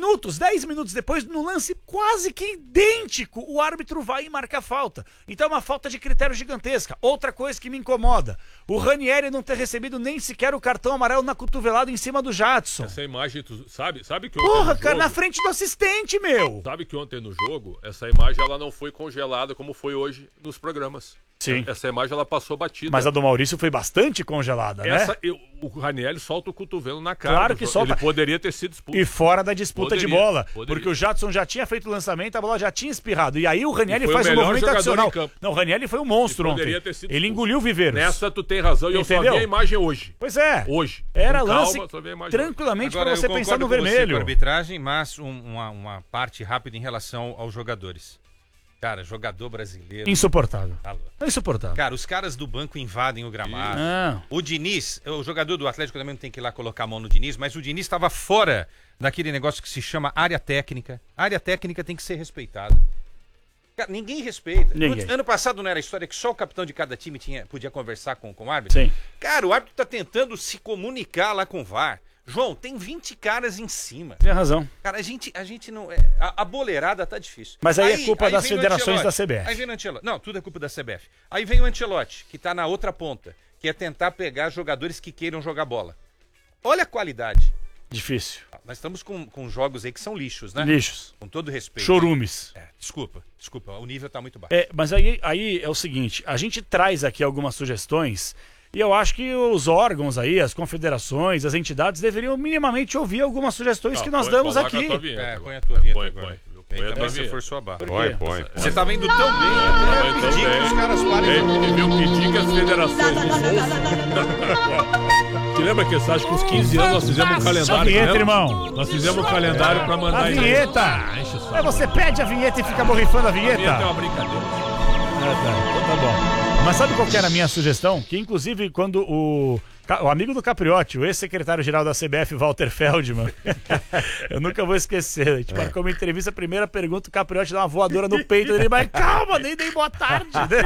10 minutos depois, num lance quase que idêntico, o árbitro vai e marca a falta. Então é uma falta de critério gigantesca. Outra coisa que me incomoda, o Ranieri não ter recebido nem sequer o cartão amarelo na cotovelada em cima do Jadson. Essa imagem, tu sabe que ontem Porra, no cara, jogo, na frente do assistente, meu. Sabe que ontem no jogo, essa imagem ela não foi congelada como foi hoje nos programas. Sim. Essa imagem ela passou batida. Mas a do Maurício foi bastante congelada, né? O Ranieri solta o cotovelo na cara. Claro que solta. Ele poderia ter sido expulso. E fora da disputa de bola. Poderia. Porque o Jadson já tinha feito o lançamento, a bola já tinha espirrado. E aí o Ranieri E foi faz o um melhor movimento jogador adicional. em campo. Não, o Ranieri foi um monstro Ele ontem. poderia ter sido Ele expulso. engoliu o Viveiros. Nessa tu tem razão e eu só vi Entendeu? a imagem hoje. Pois é. Hoje. Era Com lance calma, só vi a imagem hoje. tranquilamente Agora, pra você eu pensar no concordo com você vermelho. com a arbitragem, mas uma parte rápida em relação aos jogadores. Cara, jogador brasileiro. Insuportável. Tá louco. Insuportável. Cara, os caras do banco invadem o gramado. Não. O Diniz, o jogador do Atlético também não tem que ir lá colocar a mão no Diniz, mas o Diniz estava fora daquele negócio que se chama área técnica. A área técnica tem que ser respeitada. Cara, ninguém respeita. Ninguém. Ano passado não era a história que só o capitão de cada time podia conversar com o árbitro? Sim. Cara, o árbitro tá tentando se comunicar lá com o VAR. João, tem 20 caras em cima. Tem razão. Cara, a gente não... A boleirada tá difícil. Mas aí é culpa das vem o federações da Ancelotti. CBF. Aí vem o Ancelotti. Não, tudo é culpa da CBF. Aí vem o Ancelotti, que tá na outra ponta, que é tentar pegar jogadores que queiram jogar bola. Olha a qualidade. Difícil. nós estamos com jogos aí que são lixos, né? Lixos. Com todo respeito. Chorumes. Desculpa, o nível tá muito baixo. Mas aí é o seguinte, a gente traz aqui algumas sugestões e eu acho que os órgãos aí, as confederações, as entidades deveriam minimamente ouvir algumas sugestões que nós damos aqui. Põe a tua vinheta Põe. agora. Põe a tua Também você vinheta. forçou a barra. Põe. Você tá vendo tão bem, até tão pedir bem. que os caras parem. Eu pedi que as federações Te lembra que acho que uns 15 anos nós fizemos um calendário? A vinheta, né? irmão. Nós fizemos um calendário pra mandar A vinheta. Enche o saco. Você pede a vinheta e fica borrifando a A vinheta é vinheta. uma brincadeira. Tá bom. Mas sabe qual que era a minha sugestão? Que inclusive quando o amigo do Capriotti, o ex-secretário-geral da CBF, Walter Feldman, eu nunca vou esquecer, a gente marcou uma entrevista, a primeira pergunta, o Capriotti dá uma voadora no peito dele, mas calma, nem dei boa tarde.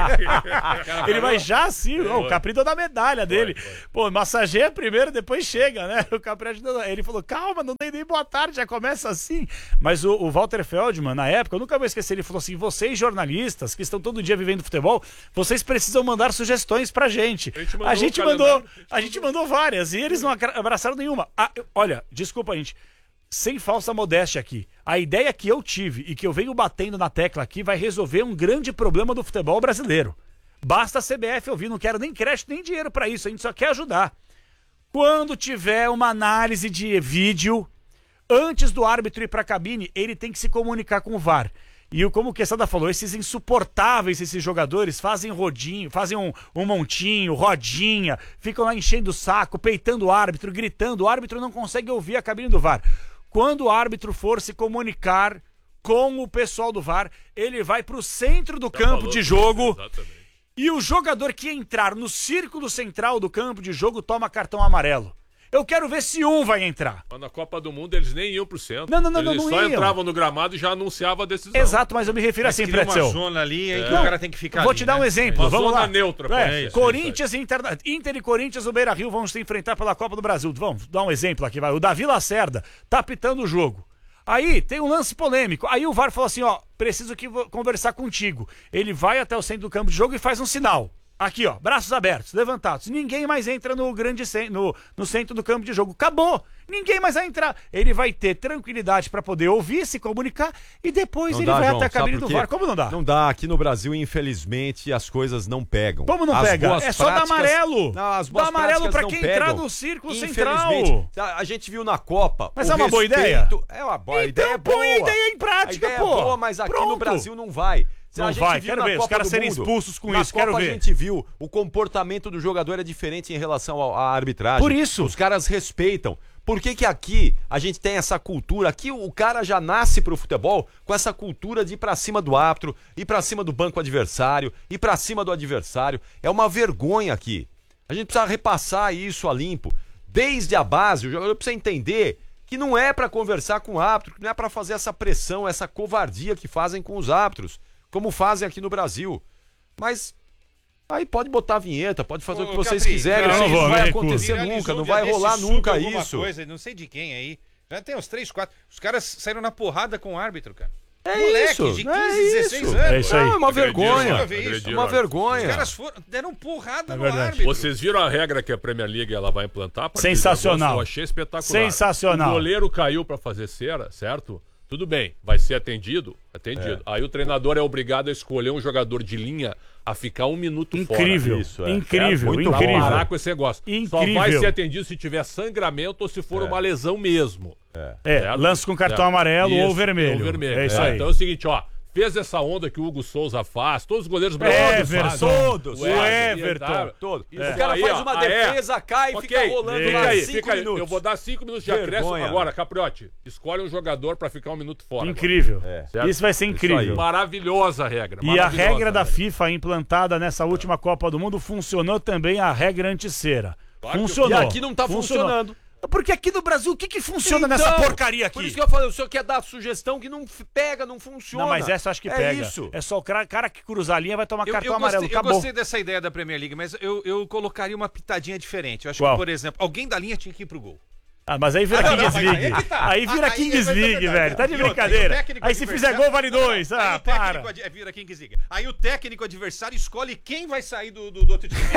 Ele vai já assim, o Capri deu da medalha dele. Pô, massageia primeiro, depois chega, né? O Capriotti ele falou, calma, não dei nem boa tarde, já começa assim. Mas o Walter Feldman, na época, eu nunca vou esquecer, ele falou assim, vocês jornalistas que estão todo dia vivendo futebol, vocês precisam mandar sugestões pra gente. A gente mandou várias e eles não abraçaram nenhuma. Olha, desculpa, gente. Sem falsa modéstia aqui. A ideia que eu tive e que eu venho batendo na tecla aqui vai resolver um grande problema do futebol brasileiro. Basta a CBF ouvir, não quero nem crédito nem dinheiro pra isso, a gente só quer ajudar. Quando tiver uma análise de vídeo, antes do árbitro ir pra cabine, ele tem que se comunicar com o VAR. E como o Quesada falou, esses insuportáveis, esses jogadores, fazem rodinho, fazem um montinho, rodinha, ficam lá enchendo o saco, peitando o árbitro, gritando, o árbitro não consegue ouvir a cabine do VAR. Quando o árbitro for se comunicar com o pessoal do VAR, ele vai pro centro do campo de jogo e o jogador que entrar no círculo central do campo de jogo toma cartão amarelo. Eu quero ver se um vai entrar. Mas na Copa do Mundo eles nem iam pro centro. Eles só iam. Entravam no gramado e já anunciavam a decisão. Exato, mas eu me refiro assim, Pretzel. Uma zona ali, aí que o cara tem que ficar Vou ali, te dar um né? exemplo. Uma Vamos zona lá. neutra. Corinthians e Inter e Corinthians, o Beira-Rio vão se enfrentar pela Copa do Brasil. Vamos dar um exemplo aqui, vai. O Davi Lacerda tá apitando o jogo. Aí tem um lance polêmico. Aí o VAR falou assim, preciso conversar contigo. Ele vai até o centro do campo de jogo e faz um sinal. Aqui, braços abertos, levantados. Ninguém mais entra no centro do campo de jogo. Acabou. Ninguém mais vai entrar. Ele vai ter tranquilidade para poder ouvir, se comunicar e depois ele vai até a cabine do VAR. Como não dá? Não dá. Aqui no Brasil, infelizmente, as coisas não pegam. Como não pega? É só dar amarelo. Não, as boas dá amarelo para quem entrar pegam. no círculo Infelizmente, central. a gente viu na Copa. Mas é uma boa ideia? É uma boa ideia. Então põe a ideia em prática, a ideia pô. É boa, mas aqui Pronto. no Brasil não vai. Não vai, quero ver, os caras serem expulsos com isso, quero ver. A gente viu, o comportamento do jogador é diferente em relação à arbitragem. Por isso. Os caras respeitam. Por que aqui a gente tem essa cultura? Aqui o cara já nasce pro futebol com essa cultura de ir pra cima do árbitro, ir pra cima do banco adversário, ir pra cima do adversário. É uma vergonha aqui. A gente precisa repassar isso a limpo. Desde a base, o jogador precisa entender que não é pra conversar com o árbitro, que não é pra fazer essa pressão, essa covardia que fazem com os árbitros, como fazem aqui no Brasil. Mas aí pode botar a vinheta, pode fazer o que vocês quiserem. Isso não vai acontecer nunca, não vai rolar nunca isso. Coisa, não sei de quem aí. Já tem uns 3, 4. Os caras saíram na porrada com o árbitro, cara. É moleque isso, de 15, é 16 isso. anos. É isso aí. É uma vergonha. Agrediram, É uma vergonha. Os caras deram porrada no verdade. árbitro. Vocês viram a regra que a Premier League ela vai implantar? A partir de Sensacional. agosto? Eu achei espetacular. Sensacional. O goleiro caiu pra fazer cera, certo? Tudo bem, vai ser atendido. Aí o treinador é obrigado a escolher um jogador de linha a ficar 1 minuto Incrível, fora. Isso, incrível, muito Pra incrível. parar com esse negócio. Só vai Incrível. ser atendido se tiver sangramento ou se for uma lesão mesmo. Certo? Lance com cartão Certo. amarelo ou Isso, vermelho. ou vermelho. É isso aí. Então é o seguinte, fez essa onda que o Hugo Souza faz, todos os goleiros brasileiros Everton, fazem. todos. o Everton. Todo. Isso O cara aí, faz uma defesa, cai e Ok, fica rolando fica lá aí, 5 fica aí. minutos. Eu vou dar 5 minutos de Vergonha. acréscimo. Agora, Capriotti, escolhe um jogador pra ficar 1 minuto fora. Incrível. Certo? Isso vai ser incrível. Maravilhosa a regra. E a maravilhosa regra da regra. FIFA implantada nessa última Copa do Mundo funcionou também a regra anti-cera. Claro que Funcionou. E aqui não tá funcionando. Porque aqui no Brasil, o que funciona Então, nessa porcaria aqui? Por isso que eu falei, o senhor quer dar sugestão que não pega, não funciona. Não, mas essa eu acho que pega. Isso. É só o cara que cruzar a linha vai tomar cartão Eu amarelo. gostei, eu Acabou. gostei dessa ideia da Premier League, mas eu colocaria uma pitadinha diferente. Eu acho Qual? que, por exemplo, alguém da linha tinha que ir pro gol. Ah, mas aí vira Kings League. Aí vira Kings League, velho. Tá de brincadeira. Aí se fizer gol, vale 2. Ah, para. Vira Kings League. Aí o técnico adversário escolhe quem vai sair do outro time.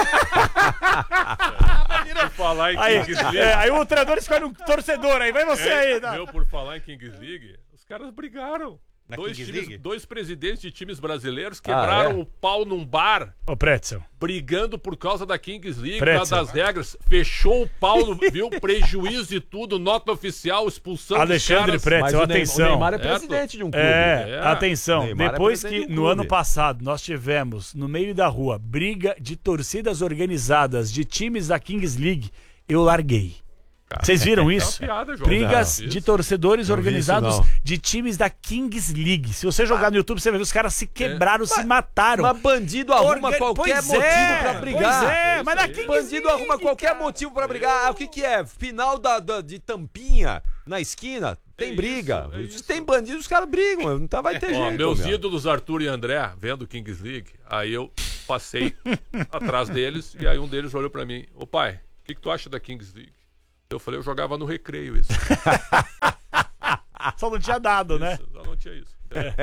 Por falar em Aí, Kings League. aí o treinador escolhe um torcedor. Aí vai você aí. Tá? Meu, por falar em Kings League, os caras brigaram. Na Dois Kings times, League? dois presidentes de times brasileiros quebraram o pau num bar, Ô, Pretzel. brigando por causa da Kings League, por Pretzel. causa das regras. Fechou o pau, viu? Prejuízo de tudo, nota oficial, expulsão Alexandre dos caras. Mas Pretzel, o atenção. Neymar é É, presidente de um clube. É, É. atenção. Neymar é Depois presidente que de um no clube. ano passado nós tivemos, no meio da rua, briga de torcidas organizadas de times da Kings League, eu larguei. Vocês viram isso? piada, João. Brigas Não, de isso. torcedores Não vi organizados isso, não. de times da Kings League. Se você jogar no YouTube, você vai ver os caras se quebraram, se mataram. Mas bandido arruma Orga- qualquer Pois motivo é, pra brigar. Pois é, mas na aí. Kings Bandido League, arruma qualquer cara. motivo pra brigar. Ah, o que que é? Final de tampinha na esquina? Tem É briga. isso, é isso. Tem bandido, os caras brigam. Não tá, vai ter Ó, jeito. meus meu. ídolos Arthur e André, vendo Kings League, aí eu passei atrás deles e aí um deles olhou pra mim: Ô pai, o que tu acha da Kings League? Eu falei: eu jogava no recreio isso. Só não tinha dado, né? Isso, não tinha isso.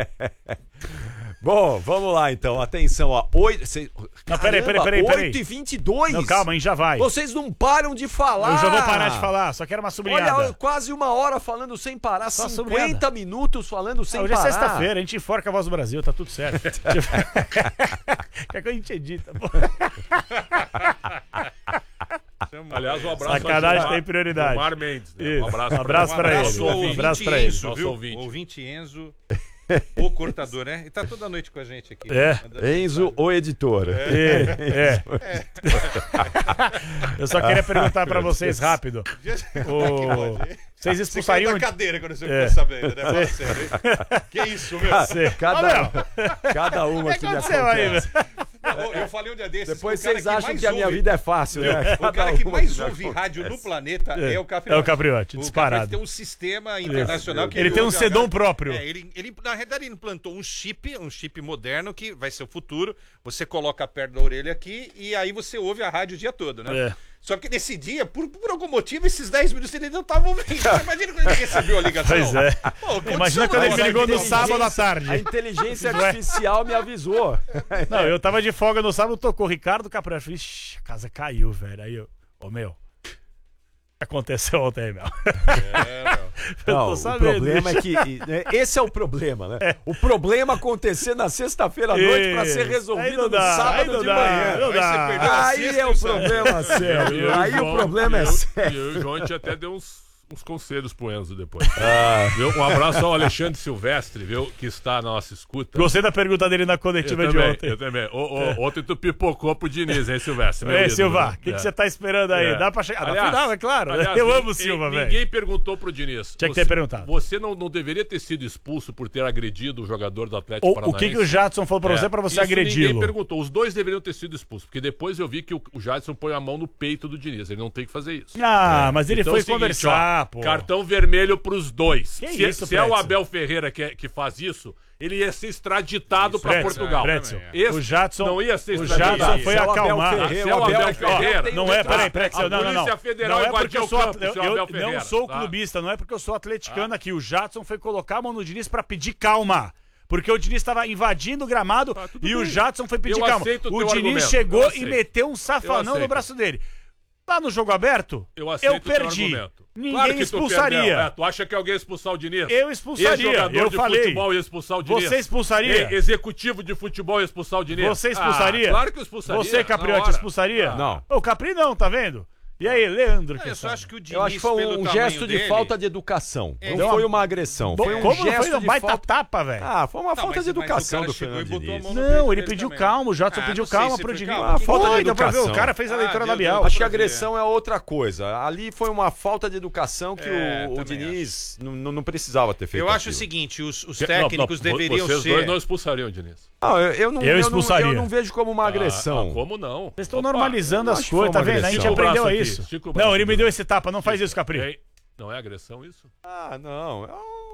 Bom, vamos lá então. Atenção, ó. 8... Não, peraí. 8h22. Não, calma, hein, já vai. Vocês não param de falar. Eu já vou parar de falar, só quero uma sublinhada. Olha, quase 1 hora falando sem parar. Só 50 sublinhada. minutos falando sem Hoje é parar. sexta-feira, a gente enforca a voz do Brasil, tá tudo certo. Quer que a gente edita, pô. Aliás, um abraço Sacanagem ao tem prioridade. Gilmar Mendes. Né? Isso. Um abraço, Um abraço pra ele. Abraço ao Um ouvinte abraço pra ele. Enzo, Nosso viu? ouvinte. Ouvinte Enzo, o cortador, né? E tá toda noite com a gente aqui. É. Enzo, o editor. É. Eu só queria perguntar pra vocês rápido. Vocês Você expulsariam... caiu da cadeira quando você É. ficou sabendo, né? Fala sério, hein? Que isso, meu? Cada uma O que que me aconteceu aí, acontece. velho? Eu falei um dia desses. Depois o cara vocês acham mais que a minha ouve- vida é fácil, né? O cara que mais ouve rádio no planeta é o Capriotti. É o Capriotti, disparado. O Capriotti tem um sistema internacional que Ele tem um ouve sedom rádio. próprio. Ele, na realidade, ele implantou um chip moderno que vai ser o futuro. Você coloca perto da orelha aqui e aí você ouve a rádio o dia todo, né? É. Só que nesse dia, por algum motivo, esses 10 minutos ele não estava ouvindo. Imagina quando ele recebeu a ligação. Pois é. Pô, aconteceu Imagina quando ele um me ligou no negócio sábado à A tarde. inteligência Não é? artificial me avisou. Não, eu tava de folga no sábado, tocou Ricardo Capriotti. Falei, ixi, a casa caiu, velho. Aí eu, meu, o que aconteceu ontem, meu? Eu Não, tô o sabendo, problema bicho. é que... Esse é o problema, né? O problema é acontecer na sexta-feira à noite pra ser Isso. Aí resolvido não no dá, aí sábado não de dá, manhã. não dá. Aí você perdeu a Aí sexta é e o o sábado. problema sério. Aí o problema é sério. E o João até deu uns conselhos pro Enzo depois. Viu? Um abraço ao Alexandre Silvestre, viu? Que está na nossa escuta. Gostei da pergunta dele na coletiva de ontem. Eu também. Ontem tu pipocou pro Diniz, hein, Silvestre? Meu É, ídolo, Silva, né? o que você tá esperando aí? É. Dá pra chegar? Aliás, Na final, é claro. aliás, Eu amo o Silva, velho. Ninguém perguntou pro Diniz. Tinha que ter perguntado. Você não deveria ter sido expulso por ter agredido o jogador do Atlético O Paranaense? que o Jadson falou pra você pra você Isso Ninguém agredi-lo? perguntou. Os dois deveriam ter sido expulsos, porque depois eu vi que o Jadson põe a mão no peito do Diniz. Ele não tem que fazer isso. Ah, mas ele Então foi é o seguinte, conversar, ó, pô. cartão vermelho pros dois. Que Se isso, é o Pretzel? Abel Ferreira que faz isso, ele ia ser extraditado pra Pretzel, Portugal. Pretzel. Esse O Jadson, não ia ser o extraditado. Jadson foi Se é o Abel acalmar. Ferreira, Se é o Abel Ferreira. Não é, peraí, Pretzel, A não. Polícia Federal Não é invadiu porque eu o sou, campo, seu Abel eu Ferreira, não sou tá? clubista, não é porque eu sou atleticano aqui. O Jadson foi colocar a mão no Diniz pra pedir calma. Porque o Diniz estava invadindo o gramado tudo e o bem. Jadson foi pedir Eu calma. aceito o O teu Diniz argumento, chegou eu e aceito. meteu um safanão no aceito. braço dele. Lá no jogo aberto, Eu aceito o teu perdi. argumento. Ninguém Claro que tu expulsaria. perdeu. É, tu acha que alguém ia expulsar o Diniz? Eu expulsaria, Ex-jogador eu de falei. futebol ia expulsar o Diniz? Você expulsaria? Executivo de futebol ia expulsar o Diniz? Você expulsaria? Claro que eu expulsaria. Você, na Capriotti, hora. expulsaria? Não. O Capri não, tá vendo? E aí, Leandro? Eu só acho que o Diniz, Eu acho que foi pelo um tamanho gesto de dele, falta de educação. Não Deu foi uma- uma agressão. Foi um Como não gesto foi um de baita falta... tapa, velho? Ah, foi uma Não, falta mas- de mas o educação cara do chegou e Fernando botou a Diniz. mão no Não, peito ele dele pediu também. calma, o Jadson Ah, pediu não sei calma se pro foi Diniz. calma. Ah, falta de Foi, dá pra ver, educação. o cara fez a leitura deu labial. pra Acho que fazer. agressão é outra coisa. Ali foi uma falta de educação que o também Diniz não precisava ter feito. Eu acho o aquilo. seguinte, os Não, técnicos deveriam vocês ser... dois não expulsariam o Diniz. Não, eu não, Eu expulsaria. eu não vejo como uma agressão. Como não? Vocês estão Opa, normalizando eu as acho que foi coisas, tá uma vendo? A gente agressão. aprendeu Estica o a braço isso. aqui, estica o braço Não, ele me aqui. deu esse tapa, não faz isso, Capri. Ei, não é agressão isso? Ah, não.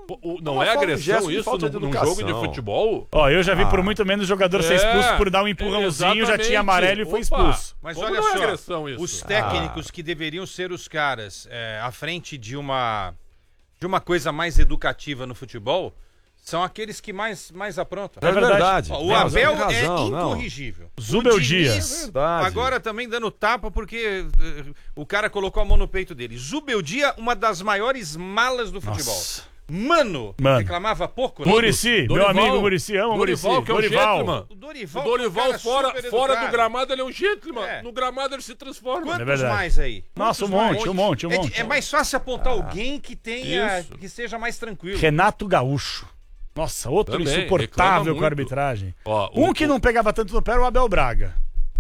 Não Uma é forma, um agressão gesto de isso falta de num jogo de educação. futebol? Ó, eu já vi por muito menos jogador ser expulso por dar um empurrãozinho, já exatamente. tinha amarelo e foi Opa. expulso. Mas Como olha não é só, agressão isso? os técnicos que deveriam ser os caras à frente de uma coisa mais educativa no futebol são aqueles que mais aprontam. É verdade. Ó, o Não, mas Abel tem razão, não. incorrigível. Zubel O Diniz, Dias. É verdade. agora também dando tapa porque o cara colocou a mão no peito dele. Zubel Dias, uma das maiores malas do futebol. Nossa. Mano, reclamava pouco, né? Muricy, meu amigo Muricy, amo o Muricy. Dorival, que é um gentleman. O Dorival, O Dorival que é um cara super fora do educado. gramado, ele é um gentleman. É. No gramado ele se transforma. Quantos É verdade. mais aí? Nossa, um Quantos monte. mais? É mais fácil apontar alguém que tenha, Isso. que seja mais tranquilo. Renato Gaúcho. Nossa, outro Também, insuportável reclama com a muito. arbitragem. Ó, Que não pegava tanto no pé era o Abel Braga.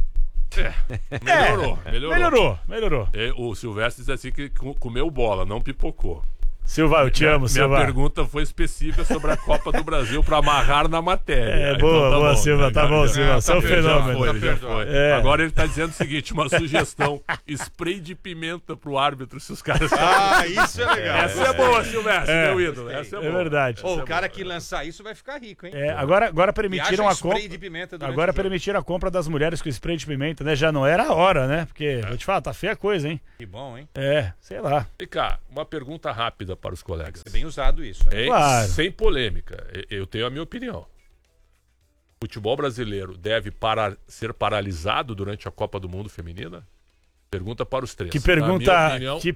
Melhorou. O Silvestre diz assim que comeu bola, não pipocou. Silva, eu te amo, Minha Silva. pergunta foi específica sobre a Copa do Brasil para amarrar na matéria. Boa, Silva, tá bom, Silva. Você é um Já fenômeno. foi, já foi. É. Agora ele tá dizendo o seguinte, uma sugestão, spray de pimenta pro árbitro, se os caras... Isso é legal. Essa é boa, Silvestre, meu ídolo. Essa é É boa. verdade. Ô, o cara que lançar isso vai ficar rico, hein? Agora permitiram a spray compra. de pimenta durante Agora o jogo. permitiram a compra das mulheres com spray de pimenta, né? Já não era a hora, né? Porque, vou te falar, tá feia a coisa, hein? Que bom, hein? Sei lá. E cá, uma pergunta rápida para os colegas. É bem usado isso. Né? Hein? Claro. Sem polêmica, eu tenho a minha opinião. O futebol brasileiro deve ser paralisado durante a Copa do Mundo Feminina? Pergunta para os três. Que pergunta.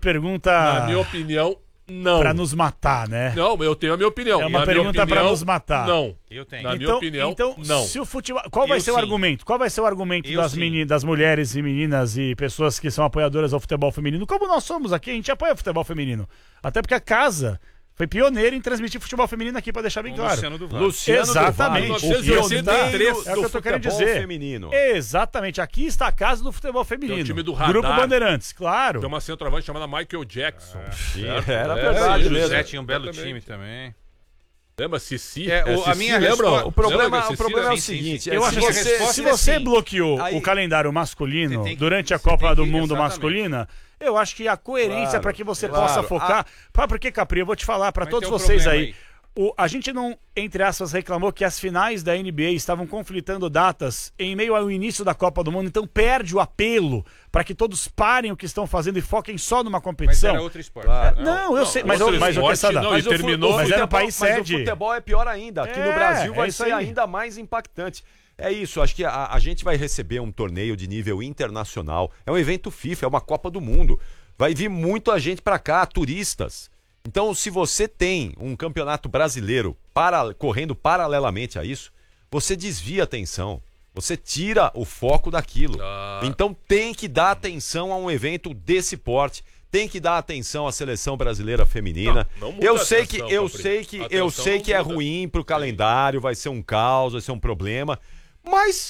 Na minha opinião, não. Pra nos matar, né? Não, eu tenho a minha opinião. É uma Na minha pergunta opinião, pra nos matar. Não. Eu tenho. Na minha opinião, não. Se o futebol, qual vai Eu ser o sim. argumento? Qual vai ser o argumento Eu das, sim. das mulheres e meninas e pessoas que são apoiadoras ao futebol feminino? Como nós somos aqui, a gente apoia o futebol feminino. Até porque a casa foi pioneira em transmitir futebol feminino aqui, pra deixar bem Com claro. Luciano do Vale. Luciano Exatamente. do Vale, O o pioneiro 1983 é o que eu tô querendo futebol dizer. feminino. Exatamente, aqui está a casa do futebol feminino. Tem o time do Radar. Grupo Bandeirantes, claro. Tem uma centroavante chamada Michael Jackson. certo? Era É, verdade isso. mesmo. José tinha um belo Exatamente. time também. Lembra Cici? A minha lembra? resposta- O problema, Lembra o problema é o sim, sim, seguinte: sim. é Eu se acho minha que resposta se é você assim. bloqueou Aí- o calendário masculino Você tem que- durante a você Copa tem do que- Mundo exatamente. masculina, eu acho que a coerência Claro, para que você claro. possa focar. Porque, Capri, eu vou te falar para Mas todos tem um vocês problema aí. A gente não, entre aspas, reclamou que as finais da NBA estavam conflitando datas em meio ao início da Copa do Mundo, então perde o apelo para que todos parem o que estão fazendo e foquem só numa Mas competição. era outro esporte. Claro. Não, eu sei, mas outro o esporte Quesada, não, mas e o terminou, mas era no futebol- país mas sede. o futebol é pior ainda. Aqui no Brasil vai isso ser aí. ainda mais impactante. É isso, acho que a gente vai receber um torneio de nível internacional. É um evento FIFA, é uma Copa do Mundo. Vai vir muita gente pra cá, turistas. Então, se você tem um campeonato brasileiro correndo paralelamente a isso, você desvia a atenção. Você tira o foco daquilo. Então tem que dar atenção a um evento desse porte. Tem que dar atenção à seleção brasileira feminina. Não muda eu a sei atenção, que eu Capri. sei que A eu atenção sei não que é muda. ruim pro calendário, vai ser um caos, vai ser um problema. Mas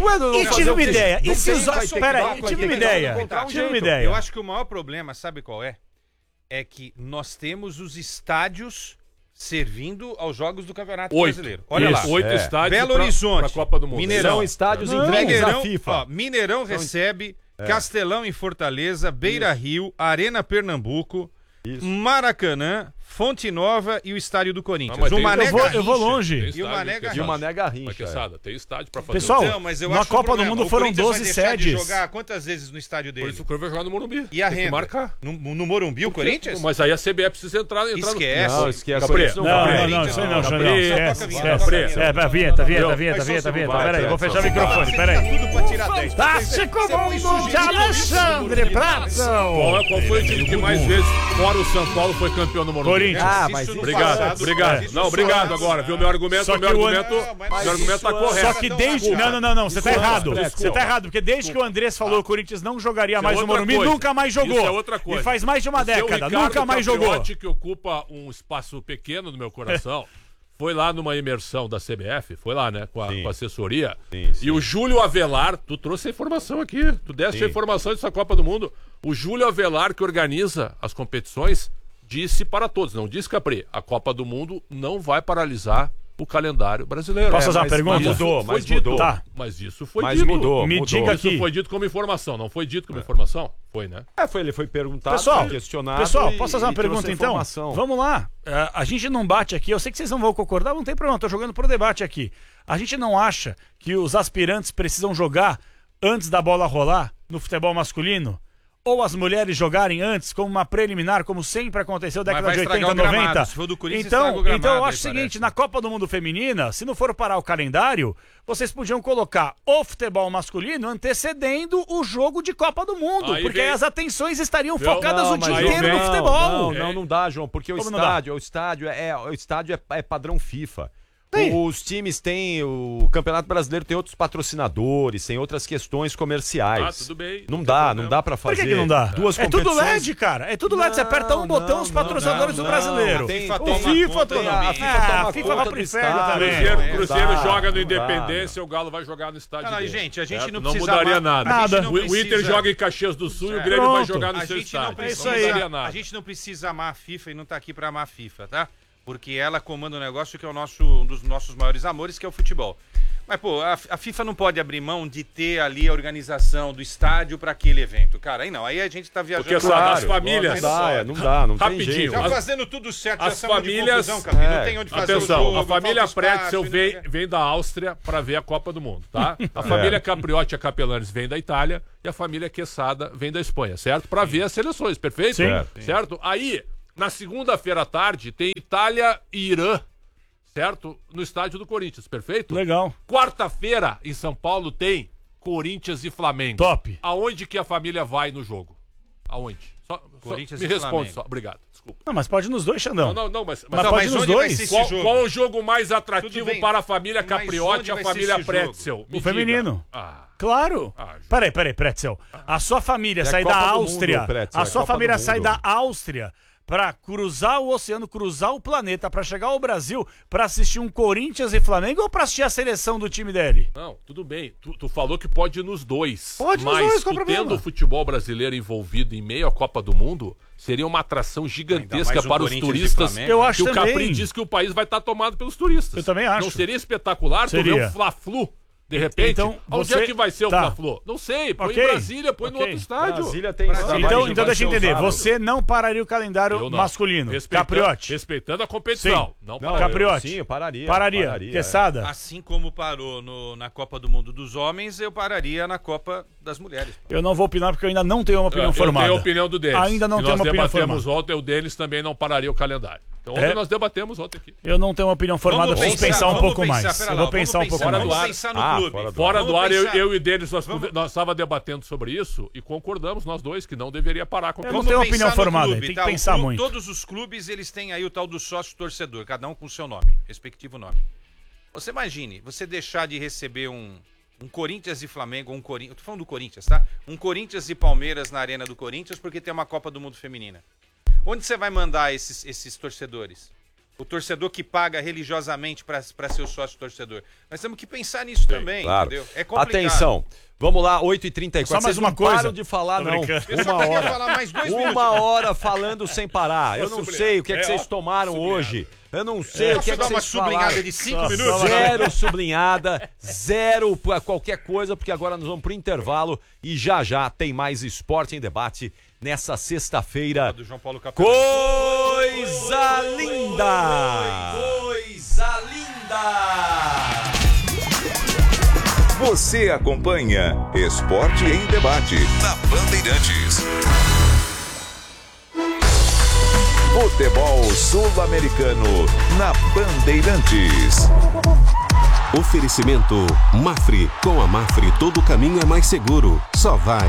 E tive uma ideia. E se os vai ter que Pera dar, aí, vai tive ter uma que dar, ideia. encontrar um Tive uma jeito. ideia. Eu acho que o maior problema, sabe qual é? É que nós temos os estádios servindo aos jogos do Campeonato 8. Brasileiro. Olha Isso. lá. 8 É. estádios Belo pra Horizonte, Copa do Mundo. Mineirão. São estádios Não. entregues à Mineirão, FIFA. ó, Mineirão recebe, Castelão em Fortaleza, Beira Rio, Arena Pernambuco, Isso. Maracanã, Fonte Nova e o Estádio do Corinthians. mas o tem- Mané Eu vou Garrincha. longe. Tem E o estádio, Mané tem Garrincha. E o Mané Mas, Garrincha. Quesada, tem estádio pra fazer. Pessoal, Não, mas eu na acho Copa um problema. do Mundo O foram Corinthians 12 vai deixar de sedes. jogar quantas vezes no estádio Por dele? isso que o Corinthians vai jogar no Morumbi. E a Tem que renda? marcar. No Morumbi, o Corinthians? Mas aí a CBF precisa entrar Esquece. Não, esquece. Capri. Isso Não, vai. não, isso aí não, Capri, não, só esquece, toca a esquece. vinheta, toca a vinheta. É, vai, vinheta. Peraí, vou fechar o microfone, peraí. Tudo pra tirar 10. Tático Mundo de Alexandre Prato. Qual foi o time que mais vezes, fora o São Paulo, foi campeão no Morumbi? Corinthians. Ah, mas Isso no Obrigado, passado, obrigado. isso Não, só obrigado antes. agora, viu? Meu argumento, Só meu que o argumento, mas meu argumento tá isso correto. Só que desde. Não, você tá Desculpa, errado. desculpa. Você tá errado, porque desde que o Andrés falou que o Corinthians não jogaria Isso é mais no outra Morumbi, coisa. nunca mais jogou. Isso é outra coisa. E faz mais de uma O seu década, Ricardo nunca mais jogou. Capriotti, que ocupa um espaço pequeno no meu coração, foi lá numa imersão da CBF, foi lá, né, com a assessoria. Sim, sim. E o Júlio Avelar, tu trouxe a informação aqui, tu deste a informação dessa Copa do Mundo. O Júlio Avelar, que organiza as competições, disse para todos, não disse, Capri, a Copa do Mundo não vai paralisar o calendário brasileiro. Posso fazer uma pergunta? Mas mudou. Tá. Mas isso foi Mas dito. mudou. Me diga Isso aqui. foi dito como informação, não foi dito como informação? Foi, né? Ele foi perguntado, Pessoal, foi questionado. posso fazer uma pergunta então? Informação. Vamos lá. A gente não bate aqui, eu sei que vocês não vão concordar, não tem problema, tô jogando pro debate aqui. A gente não acha que os aspirantes precisam jogar antes da bola rolar no futebol masculino? Ou as mulheres jogarem antes, como uma preliminar, como sempre aconteceu na década de 80, 90. Se for do Corinthians, estraga o Então gramado, eu acho o aí, seguinte, parece. na Copa do Mundo Feminina, se não for parar o calendário, vocês podiam colocar o futebol masculino antecedendo o jogo de Copa do Mundo, Aí porque vem- aí as atenções estariam Não, focadas o mas dia aí inteiro vem- no futebol. Não dá, João, porque o Como não dá? estádio é padrão FIFA. Os times têm, o Campeonato Brasileiro tem outros patrocinadores, tem outras questões comerciais. Ah, tudo bem. Não tem dá, problema. não dá pra Por fazer que não dá? duas É tudo competições. LED, cara. É tudo LED. Você aperta um botão, os patrocinadores do brasileiro. tem- O tem- FIFA tem- também. a FIFA toma a FIFA conta vai do pro inferno estádio. também. Cruzeiro Não dá, joga no não Independência, o Galo vai jogar no estádio Não, dele, gente, a gente certo? não Não precisa mudaria amar- nada. a gente não O Inter precisa- joga em Caxias do Sul e o Certo. Grêmio vai Pronto. jogar no A seu gente, não estádio. precisa, É isso aí. mudaria nada. a gente não precisa amar a FIFA e não tá aqui pra amar a FIFA, tá? Porque ela comanda um negócio que é um dos nossos maiores amores, que é o futebol. Mas, pô, a FIFA não pode abrir mão de ter ali a organização do estádio pra aquele evento. Cara, aí não, aí a gente tá viajando. Porque sabe, as famílias... Não dá, não tem Rapidinho. jeito. Já As- fazendo tudo certo, as já estamos de famílias- confusão, Capim, não tem onde fazer Atenção, o jogo, a família falta espaço, Pretzel e não vem, sei o quê. vem da Áustria para ver a Copa do Mundo, tá? A família Capriotti e a Capelanes vem da Itália e a família Quesada vem da Espanha, certo? Para ver as seleções, perfeito? Sim. Certo? Aí, na segunda-feira à tarde, tem Itália e Irã, certo? No estádio do Corinthians, perfeito? Legal. Quarta-feira, em São Paulo, tem Corinthians e Flamengo. Top. Aonde que a família vai no jogo? Aonde? Corinthians me e responde Flamengo. só. Obrigado, desculpa. Não, mas pode ir nos dois, Xandão. Não, Mas Não, pode ir mas nos onde vai dois. ser esse Qual, jogo? qual o jogo mais atrativo Tudo bem. para a família Mas Capriotti onde e a vai ser família esse jogo? Pretzel? Me O feminino. diga. Ah, Claro. Ju. Peraí, Pretzel. A sua família É sai Copa da do Áustria. Mundo, Pretzel, A é sua Copa família do sai Mundo. da Áustria pra cruzar o oceano, cruzar o planeta, pra chegar ao Brasil, pra assistir um Corinthians e Flamengo ou pra assistir a seleção do time dele? não, tudo bem. Tu falou que pode ir nos dois. Pode ir nos mas dois, qual o tu problema? tendo o futebol brasileiro envolvido em meio à Copa do Mundo, seria uma atração gigantesca mais um para os Corinthians e turistas. Flamengo. Eu acho que o também. Capri diz que o país vai estar tomado pelos turistas. Eu também acho. Não seria espetacular tu ver Seria. um Fla-Flu? De repente, Então, onde você- é que vai ser o tá. Fla-Flu? Não sei, põe Ok. em Brasília, põe no Ok. outro estádio. Brasília tem Brasília. estádio, Então, vai então deixa ser eu entender. usado. Você não pararia o calendário Eu não. masculino. Respeitando- Capriotti. Respeitando a competição. Sim. Não, Não, para Capriotti. Sim, eu pararia. Pararia. Quesada. Assim como parou na Copa do Mundo dos Homens, eu pararia na Copa das Mulheres. Eu não vou opinar porque eu ainda não tenho uma opinião formada. Eu tenho a opinião do Denis. Ainda não que tenho nós uma opinião debatemos formada. ontem, o Denis também não pararia o calendário. Então ontem É? nós debatemos ontem aqui. Eu não tenho uma opinião formada, preciso pensar um pouco mais. Eu vou pensar um pouco Fora mais. do ar. Vamos pensar no Ah, clube. fora do Fora Vamos do ar, pensar- eu e Denis, nós estávamos debatendo sobre isso e concordamos nós dois que não deveria parar com Eu não Vamos tenho uma pensar opinião no formada, clube, tem que tá? O pensar clube- muito. Todos os clubes, eles têm aí o tal do sócio torcedor, cada um com o seu nome, respectivo nome. Você imagine, você deixar de receber um Corinthians e Flamengo, eu tô falando do Corinthians, tá? Um Corinthians e Palmeiras na Arena do Corinthians porque tem uma Copa do Mundo Feminina. Onde você vai mandar esses torcedores? O torcedor que paga religiosamente para ser o sócio torcedor. Nós temos que pensar nisso também, Claro. entendeu? É complicado. Atenção, vamos lá, 8h34. Só mais Vocês uma não coisa. param de falar, Tô não. brincando. Eu só Uma queria hora. falar mais 2 minutos. Uma hora falando sem parar. Eu não sei o que é que vocês tomaram hoje. Eu não sei o que é que dar uma vocês sublinhada falaram. de 5 minutos? Zero sublinhada, zero pra qualquer coisa, porque agora nós vamos pro intervalo e já já tem mais Esporte em Debate nessa sexta-feira. Do João Paulo Capello. Coisa linda! Coisa linda! Você acompanha Esporte em Debate na Bandeirantes. Futebol sul-americano na Bandeirantes. Oferecimento Mafre. Com a Mafre todo caminho é mais seguro. Só vai.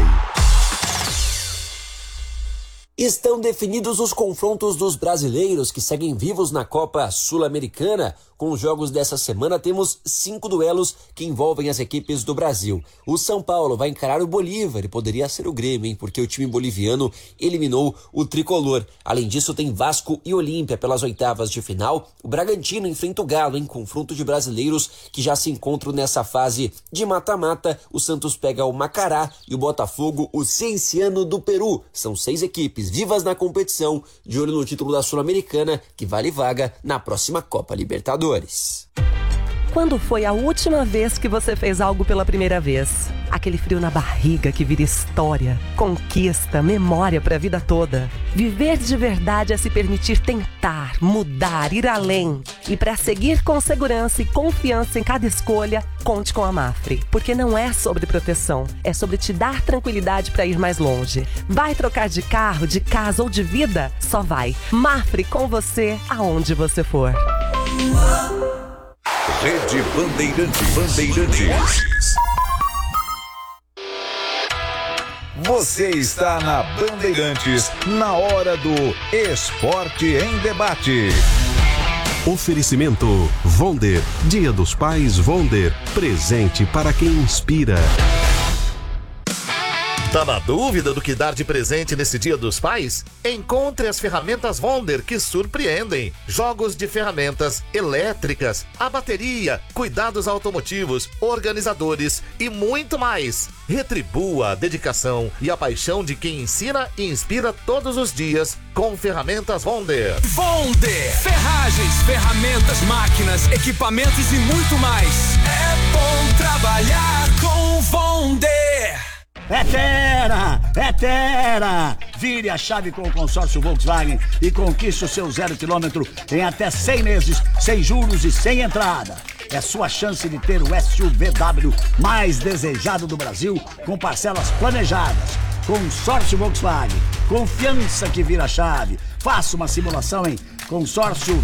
Estão definidos os confrontos dos brasileiros que seguem vivos na Copa Sul-Americana. Com os jogos dessa semana, temos 5 duelos que envolvem as equipes do Brasil. O São Paulo vai encarar o Bolívar e poderia ser o Grêmio, hein? Porque o time boliviano eliminou o tricolor. Além disso, tem Vasco e Olímpia pelas oitavas de final. O Bragantino enfrenta o Galo em confronto de brasileiros que já se encontram nessa fase de mata-mata. O Santos pega o Macará e o Botafogo o Cienciano do Peru. São 6 equipes equipes vivas na competição, de olho no título da Sul-Americana, que vale vaga na próxima Copa Libertadores. Quando foi a última vez que você fez algo pela primeira vez? Aquele frio na barriga que vira história, conquista, memória para a vida toda. Viver de verdade é se permitir tentar, mudar, ir além. E para seguir com segurança e confiança em cada escolha, conte com a Mafre. Porque não é sobre proteção, é sobre te dar tranquilidade para ir mais longe. Vai trocar de carro, de casa ou de vida? Só vai. Mafre com você, aonde você for. Rede Bandeirantes. Você está na Bandeirantes, na hora do Esporte em Debate. Oferecimento Vonder. Dia dos Pais Vonder. Presente para quem inspira. Tá na dúvida do que dar de presente nesse Dia dos Pais? Encontre as ferramentas Vonder que surpreendem. Jogos de ferramentas elétricas, a bateria, cuidados automotivos, organizadores e muito mais. Retribua a dedicação e a paixão de quem ensina e inspira todos os dias com ferramentas Vonder. Vonder! Ferragens, ferramentas, máquinas, equipamentos e muito mais. É bom trabalhar com Vonder! É Terra! Vire a chave com o consórcio Volkswagen e conquiste o seu 0 km em até 100 meses, sem juros e sem entrada. É sua chance de ter o SUVW mais desejado do Brasil, com parcelas planejadas. Consórcio Volkswagen, confiança que vira chave. Faça uma simulação em consórcio